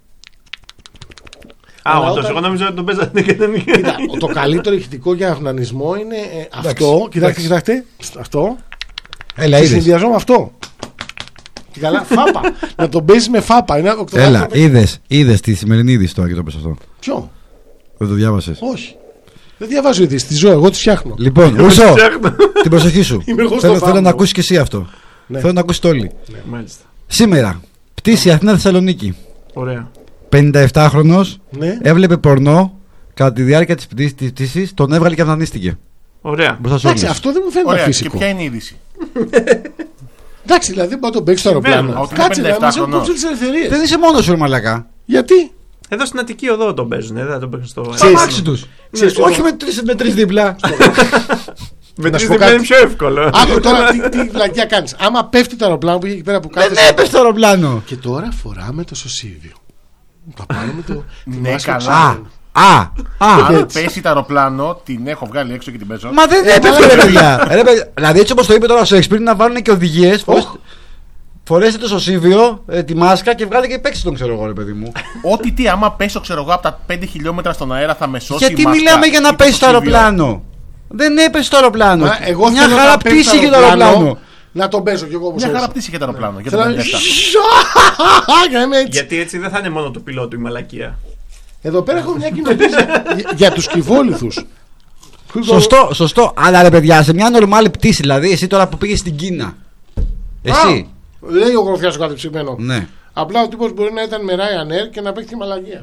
[SPEAKER 4] Α,
[SPEAKER 1] Αλλά
[SPEAKER 4] όντως,
[SPEAKER 1] όταν-
[SPEAKER 4] εγώ νόμιζα ότι τον παίζανε και δεν
[SPEAKER 1] Κοίτα, το καλύτερο ηχητικό για αυνανισμό είναι ε, αυτό. Κοιτάξτε,
[SPEAKER 2] εντάξει.
[SPEAKER 1] κοιτάξτε. Αυτό.
[SPEAKER 2] Έλα,
[SPEAKER 1] Σε
[SPEAKER 2] είδες.
[SPEAKER 1] συνδυασμό με αυτό. Και καλά, φάπα. Να τον παίζει με φάπα. Είναι το
[SPEAKER 2] Έλα,
[SPEAKER 1] δεύτερο-
[SPEAKER 2] είδες, είδες τη σημερινή είδηση τώρα και το πες αυτό.
[SPEAKER 1] Ποιο?
[SPEAKER 2] Δεν το διάβασες.
[SPEAKER 1] Όχι. Δεν διαβάζω ειδήσεις. Τη ζω, εγώ τη φτιάχνω.
[SPEAKER 2] Λοιπόν, Ούσο,
[SPEAKER 4] φτιάχνω.
[SPEAKER 2] την προσοχή σου.
[SPEAKER 1] Είμαι εγώ στο
[SPEAKER 2] Θέλω, θέλω
[SPEAKER 1] θάμνο.
[SPEAKER 2] να ακούσεις και εσύ αυτό.
[SPEAKER 1] Ναι.
[SPEAKER 2] Θέλω να ακούσεις το όλοι.
[SPEAKER 4] Μάλιστα.
[SPEAKER 2] Σήμερα, πτήση Αθήνα-Θεσσαλονίκη.
[SPEAKER 4] Ωραία.
[SPEAKER 2] πενηνταεπτάχρονος
[SPEAKER 1] Ναι.
[SPEAKER 2] έβλεπε πορνό κατά τη διάρκεια της πτήσης- της πτήσης, τον έβγαλε και αυνανίστηκε.
[SPEAKER 4] Ωραία.
[SPEAKER 2] Μπροστά σε
[SPEAKER 1] Εντάξει,
[SPEAKER 2] όλους.
[SPEAKER 1] αυτό δεν μου φαίνεται
[SPEAKER 3] Ωραία, και
[SPEAKER 1] φυσικό.
[SPEAKER 3] ποια είναι η είδηση?
[SPEAKER 1] Εντάξει, δηλαδή μπορεί να τον παίξει στο
[SPEAKER 4] Συμβαίνουν.
[SPEAKER 1] αεροπλάνο.
[SPEAKER 3] Ότι είναι
[SPEAKER 1] Κάτσε να
[SPEAKER 3] πενήντα
[SPEAKER 1] μα
[SPEAKER 3] επτά
[SPEAKER 1] έχουν κόψει τι ελευθερίε.
[SPEAKER 2] Δεν είσαι μόνος σου, ρε μαλακά.
[SPEAKER 1] Γιατί?
[SPEAKER 4] Εδώ στην Αττική οδό τον παίζουν, δεν θα τον παίζουν στο.
[SPEAKER 2] Στα
[SPEAKER 1] Ξέρεις-
[SPEAKER 2] αμάξι τους.
[SPEAKER 1] ξέρεις το-
[SPEAKER 2] Όχι με τρεις, με τρεις δίπλα.
[SPEAKER 4] Με
[SPEAKER 1] Να
[SPEAKER 4] τρεις
[SPEAKER 1] σου πω
[SPEAKER 4] διπλά είναι
[SPEAKER 1] κάτι.
[SPEAKER 4] πιο εύκολο.
[SPEAKER 1] Άκου τώρα τι, τι βλακιά κάνει. Άμα πέφτει το αεροπλάνο που είχε εκεί πέρα που
[SPEAKER 2] Δεν
[SPEAKER 1] κάθεσαι.
[SPEAKER 2] έπεσε το αεροπλάνο.
[SPEAKER 1] Και τώρα φοράμε το σωσίδιο. Θα πάρουμε το.
[SPEAKER 3] Ναι,
[SPEAKER 1] θυμάσαι
[SPEAKER 3] καλά.
[SPEAKER 1] το
[SPEAKER 2] Α,
[SPEAKER 1] ξένο.
[SPEAKER 2] α, α.
[SPEAKER 3] Αν
[SPEAKER 1] έτσι.
[SPEAKER 3] πέσει το αεροπλάνο, την έχω βγάλει έξω και την παίζω.
[SPEAKER 2] Μα δεν
[SPEAKER 1] Ε,
[SPEAKER 2] έπεσε,
[SPEAKER 1] καλά,
[SPEAKER 2] ρε
[SPEAKER 1] ρε
[SPEAKER 2] παιδιά. Ρε παιδιά, δηλαδή, έτσι όπως το είπε τώρα ο Σέξπιρ, να βάλουν και οδηγίες.
[SPEAKER 1] Οχ.
[SPEAKER 2] φορέστε το στο Σίβιο, ε, τη μάσκα και βγάλε και παίξτε τον, ξέρω εγώ, ρε παιδί μου.
[SPEAKER 3] Ό,τι τι, άμα πέσω, ξέρω εγώ, από τα πέντε χιλιόμετρα στον αέρα θα με σώσει.
[SPEAKER 2] Γιατί
[SPEAKER 3] η μάσκα,
[SPEAKER 2] μιλάμε για να πέσει το αεροπλάνο. Δεν έπεσε το αεροπλάνο.
[SPEAKER 1] Μα, εγώ
[SPEAKER 2] μια
[SPEAKER 1] θέλω
[SPEAKER 2] χαρά
[SPEAKER 1] να πέσει
[SPEAKER 2] πτήση
[SPEAKER 1] το
[SPEAKER 2] και το αεροπλάνο.
[SPEAKER 1] Να τον παίζω κι εγώ όπως
[SPEAKER 3] Μια χαρά
[SPEAKER 1] έτσι.
[SPEAKER 3] πτήση και το αεροπλάνο. Και
[SPEAKER 1] Θέλω
[SPEAKER 3] το
[SPEAKER 1] να-
[SPEAKER 3] πενήντα επτά.
[SPEAKER 1] Για να είμαι έτσι.
[SPEAKER 4] Γιατί έτσι δεν θα είναι μόνο του πιλότου η μαλακία.
[SPEAKER 1] Εδώ πέρα έχω μια κοινοποίηση για- για τους κυβόληθους.
[SPEAKER 2] Σωστό, σωστό. Αλλά ρε παιδιά, σε μια νορμάλη πτήση, δηλαδή, εσύ τώρα που πήγες στην Κίνα. Εσύ.
[SPEAKER 1] Α, λέει ο γροθιάς ο κατεψυγμένο.
[SPEAKER 2] Ναι.
[SPEAKER 1] Απλά ο τύπος μπορεί να ήταν με Ryanair και να παίξει μαλαγία.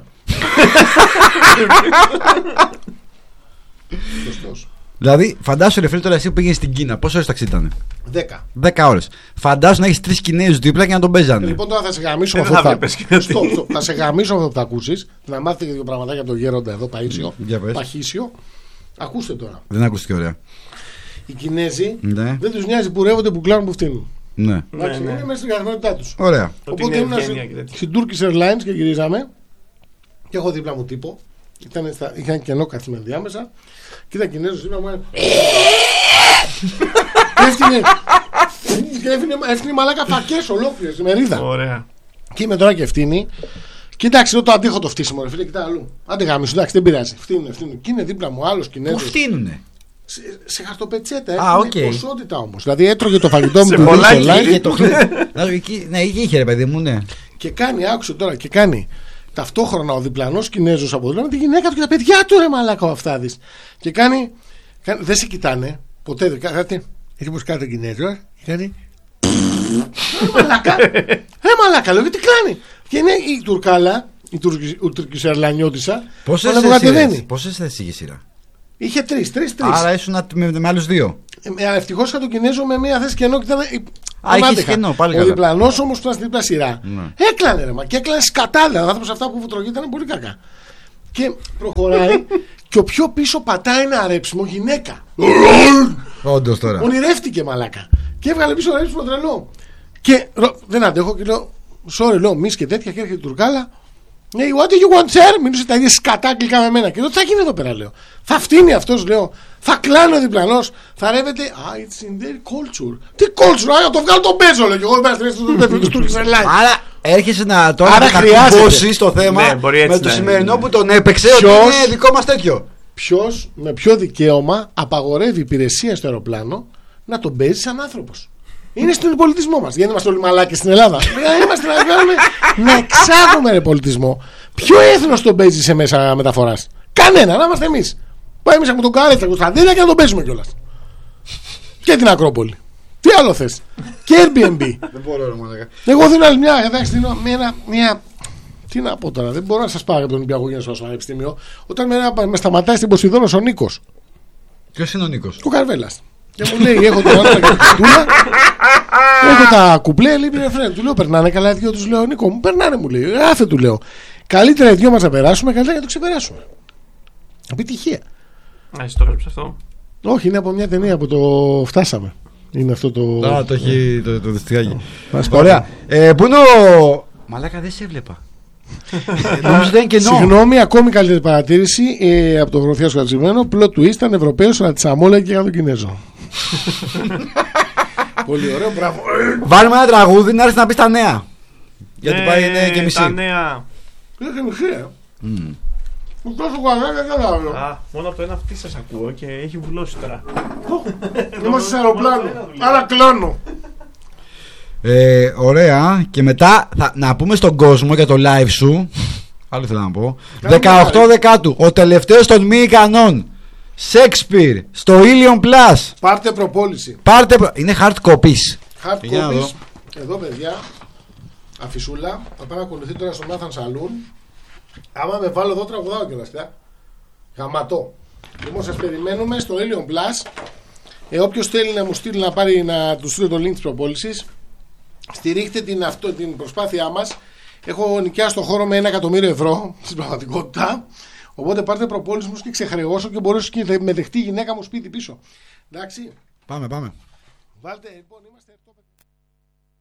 [SPEAKER 1] Σωστός.
[SPEAKER 2] Δηλαδή, φαντάσου ρε φίλε τώρα εσύ που πήγες στην Κίνα. Πόσε ώρες ταξίδι ήταν?
[SPEAKER 1] Δέκα.
[SPEAKER 2] δέκα ώρες. Φαντάσου να έχεις τρεις Κινέζους δίπλα και να τον παίζανε.
[SPEAKER 1] Λοιπόν, τώρα θα σε γαμίσω
[SPEAKER 4] Ε,
[SPEAKER 1] με
[SPEAKER 4] δεν
[SPEAKER 1] αυτό
[SPEAKER 4] θα
[SPEAKER 1] που θα-
[SPEAKER 4] βλέπεις και
[SPEAKER 1] Στοπ, στοπ. Θα σε γαμίσω με αυτό που θα ακούσεις. Να μάθετε και δύο πραγματάκια από τον Γέροντα εδώ, Παΐσιο.
[SPEAKER 2] Για πες.
[SPEAKER 1] Παχύσιο. Ακούστε τώρα.
[SPEAKER 2] Δεν ακούστηκε ωραία.
[SPEAKER 1] Οι Κινέζοι
[SPEAKER 2] Ναι.
[SPEAKER 1] δεν τους νοιάζει που ρεύονται, που κλάνουν, που φτύνουν.
[SPEAKER 2] Ναι.
[SPEAKER 1] Εντάξει,
[SPEAKER 4] ναι.
[SPEAKER 1] είναι μέσα στην καθημερινότητά τους.
[SPEAKER 2] Ωραία.
[SPEAKER 4] Ότι
[SPEAKER 1] Οπότε
[SPEAKER 4] είναι
[SPEAKER 1] ήμουν
[SPEAKER 4] ευγένεια και
[SPEAKER 1] στη-
[SPEAKER 4] τέτοια.
[SPEAKER 1] στην Turkish Airlines και γυρίζαμε και έχω δίπλα μου τύπο. Ήταν στα, είχαν κενό καθισμένο διάμεσα και ήταν Κινέζος δίπλα μου. Και έφτιανε. Και έφτιανε, έφτιανε μαλάκα φακές ολόκληρες στη μερίδα.
[SPEAKER 4] Ωραία.
[SPEAKER 1] Και είμαι τώρα και φτύνει. Κοίταξε, εδώ το αντίχω το φτύσιμο, ρε φίλε, κοιτά αλλού. Άντε γάμισου, εντάξει, δεν πειράζει. Φτύνουν, φτύνουν. Και είναι δίπλα μου άλλο
[SPEAKER 2] Πού
[SPEAKER 1] Κινέζος.
[SPEAKER 2] φτύνουνε?
[SPEAKER 1] Σε, σε χαρτοπετσέτα,
[SPEAKER 2] Α,
[SPEAKER 1] έφτιανε
[SPEAKER 2] οκ.
[SPEAKER 1] ποσότητα όμως. Δηλαδή έτρωγε το φαγητό μου
[SPEAKER 4] Σε
[SPEAKER 1] του
[SPEAKER 4] πολλάκι.
[SPEAKER 1] Turkish Airlines
[SPEAKER 2] Είχε το χλέ- Δηλαδή, εκεί- Ναι, είχε είχε, ρε παιδί μου, ναι.
[SPEAKER 1] και κάνει, άκουσε τώρα, και κάνει ταυτόχρονα ο διπλανός Κινέζος από δίπλα με τη γυναίκα του και τα παιδιά του, ρε μαλάκα ο Αφτάδης. Και κάνει, κάνει δεν σε κοιτάνε ποτέ, δεν κάτι. Έτσι πως κάτι Κινέζο, και κάνει. Ρε μαλάκα, ρε μαλάκα, λέω, γιατί κλάνει. Και είναι η Τουρκάλα, η Τουρκισερλανιώτισσα,
[SPEAKER 2] Πόσες
[SPEAKER 1] αλλά το
[SPEAKER 2] θες
[SPEAKER 1] κατεβαίνει.
[SPEAKER 2] είχες? Πόσες θέσεις είχε σειρά?
[SPEAKER 1] Είχε τρει, τρει, τρει.
[SPEAKER 2] Άρα ήσουν με, με άλλους δύο.
[SPEAKER 1] Ευτυχώ είχα τον Κινέζο με μία θέση κενό και ήταν.
[SPEAKER 2] Α, είχες κενό, πάλι
[SPEAKER 1] Ο
[SPEAKER 2] καλά.
[SPEAKER 1] διπλανός όμως που ήταν στην δίπλα σειρά.
[SPEAKER 2] Ναι.
[SPEAKER 1] Έκλανε ρε μα και έκλανε σκατάλα. Ο άνθρωπος αυτά που βουτρογεί ήταν πολύ κακά. Και προχωράει και ο πιο πίσω πατάει ένα ρέψιμο γυναίκα.
[SPEAKER 2] Όντως τώρα.
[SPEAKER 1] Ονειρεύτηκε μαλάκα. Και έβγαλε πίσω ένα ρέψιμο τρελό. Και ρω, δεν αντέχω και λέω, sorry, λέω, μη και τέτοια. Και έρχεται η Τουρκάλα. Ναι, what do you want, sir? Μιλούσε τα ίδια σκατά αγγλικά με μένα. Και λέω, τι θα γίνει εδώ πέρα, λέω. Θα φτύνει αυτός, λέω. Θα κλάνει ο διπλανός. Θα ρεύεται. Ah, it's in their culture. Τι culture, α, το βγάλω τον παίζω, λέω. Και εγώ δεν πέρα στο Turkish Airlines.
[SPEAKER 2] Άρα έρχεσαι να τώρα
[SPEAKER 1] Άρα
[SPEAKER 2] να
[SPEAKER 1] χρειάζεται.
[SPEAKER 2] κουμπώσεις το θέμα
[SPEAKER 4] Ναι, μπορεί έτσι
[SPEAKER 2] με το
[SPEAKER 4] να
[SPEAKER 2] σημερινό
[SPEAKER 4] είναι.
[SPEAKER 2] που τον έπαιξε ότι
[SPEAKER 1] Ποιος-
[SPEAKER 2] είναι δικό μας τέτοιο.
[SPEAKER 1] Ποιος με ποιο δικαίωμα απαγορεύει υπηρεσία στο αεροπλάνο να τον παίζει σαν άνθρωπος. Είναι στον πολιτισμό μας. Γιατί είμαστε όλοι μαλάκες στην Ελλάδα. Ε, είμαστε να κάνουμε να εξάγουμε ρε πολιτισμό. Ποιο έθνος τον παίζει σε μέσα μεταφοράς? Κανένα, να είμαστε εμείς. Πάει εμείς από τον Κάρετσα, τον Κωνσταντίνα και να τον παίζουμε κιόλας. Και την Ακρόπολη. Τι άλλο θες? Και Airbnb.
[SPEAKER 2] Δεν μπορώ, ρε μαλάκα.
[SPEAKER 1] Εγώ δίνω άλλη μια, εντάξει, δίνω μια, μια. Τι να πω τώρα, δεν μπορώ να σας πάρω από τον Ολυμπιακό Γέννη στο Πανεπιστήμιο. Όταν με, με σταματάει στην Ποσειδώνος ο Νίκος,
[SPEAKER 2] Ποιος είναι ο Νίκος?
[SPEAKER 1] ο Καρβέλας. Και μου λέει: έχω τον άντρα και την κουτούλα. Έχω τα κουπλέ, λέει: πήρε φρένα. Του λέω: περνάνε καλά οι δυο του, λέω: Νίκο μου, περνάνε, μου λέει. Άφε, του λέω. Καλύτερα οι δυο μας να περάσουμε, καλύτερα να το ξεπεράσουμε. Επιτυχία.
[SPEAKER 4] Α, εσύ το έγραψε αυτό.
[SPEAKER 1] Όχι, είναι από μια ταινία που το φτάσαμε. Είναι αυτό το.
[SPEAKER 2] Α, το έχει το, το δυστυχάκι.
[SPEAKER 1] Ας πάμε.
[SPEAKER 2] Ωραία. Ε, πού είναι ο. Μαλάκα, δεν σε έβλεπα. Ε, Νομίζω ότι ήταν κενό.
[SPEAKER 1] Συγγνώμη, ακόμη καλύτερη παρατήρηση ε, από το γροθιά σου κατσιμένο. Plot twist, ήταν Ευρωπαίος, αλλά τη αμόλα και για τον Κινέζο. Πολύ ωραίο, μπράβο.
[SPEAKER 2] Βάλουμε ένα τραγούδι να έρθει να πει τα νέα. Γιατί
[SPEAKER 4] Ναι,
[SPEAKER 2] πάει είναι και
[SPEAKER 4] Τα
[SPEAKER 2] μισή.
[SPEAKER 4] νέα.
[SPEAKER 1] Είναι και μισή, ε. Μου τόσο καλά, δεν καταλαβαίνω.
[SPEAKER 4] Α, μόνο από το ένα αυτή σας ακούω και έχει βουλώσει τώρα.
[SPEAKER 1] Είμαστε σε αεροπλάνο. Άρα κλώνω.
[SPEAKER 2] Ε, ωραία. Και μετά θα, να πούμε στον κόσμο για το live σου. Άλλο θέλω να πω. δεκαοκτώ Δεκάτου. Ο τελευταίος των μη ικανών. Shakespeare στο Ilion Plus.
[SPEAKER 1] Πάρτε προπόληση.
[SPEAKER 2] Πάρτε. προ- Είναι hard copies.
[SPEAKER 1] Hard
[SPEAKER 2] Για να
[SPEAKER 1] copies.
[SPEAKER 2] δω.
[SPEAKER 1] Εδώ, παιδιά. Αφισούλα. Θα πάει να ακολουθεί τώρα στο Nathan Saloon. Άμα με βάλω εδώ τραγουδάω κιόλας. πια. Γαματώ. Λοιπόν, σας περιμένουμε στο Ilion Plus. Ε, όποιος θέλει να μου στείλει να πάρει να του στείλω το link της προπόλησης, στηρίχτε την, αυτό, την προσπάθειά μας. Έχω νοικιάσει το χώρο με ένα εκατομμύριο ευρώ στην πραγματικότητα. Οπότε πάρτε προπόληση μου και ξεχρεώσω και μπορώ και με δεχτεί η γυναίκα μου σπίτι πίσω. Εντάξει.
[SPEAKER 2] Πάμε, πάμε.
[SPEAKER 1] Βάλτε, λοιπόν, είμαστε.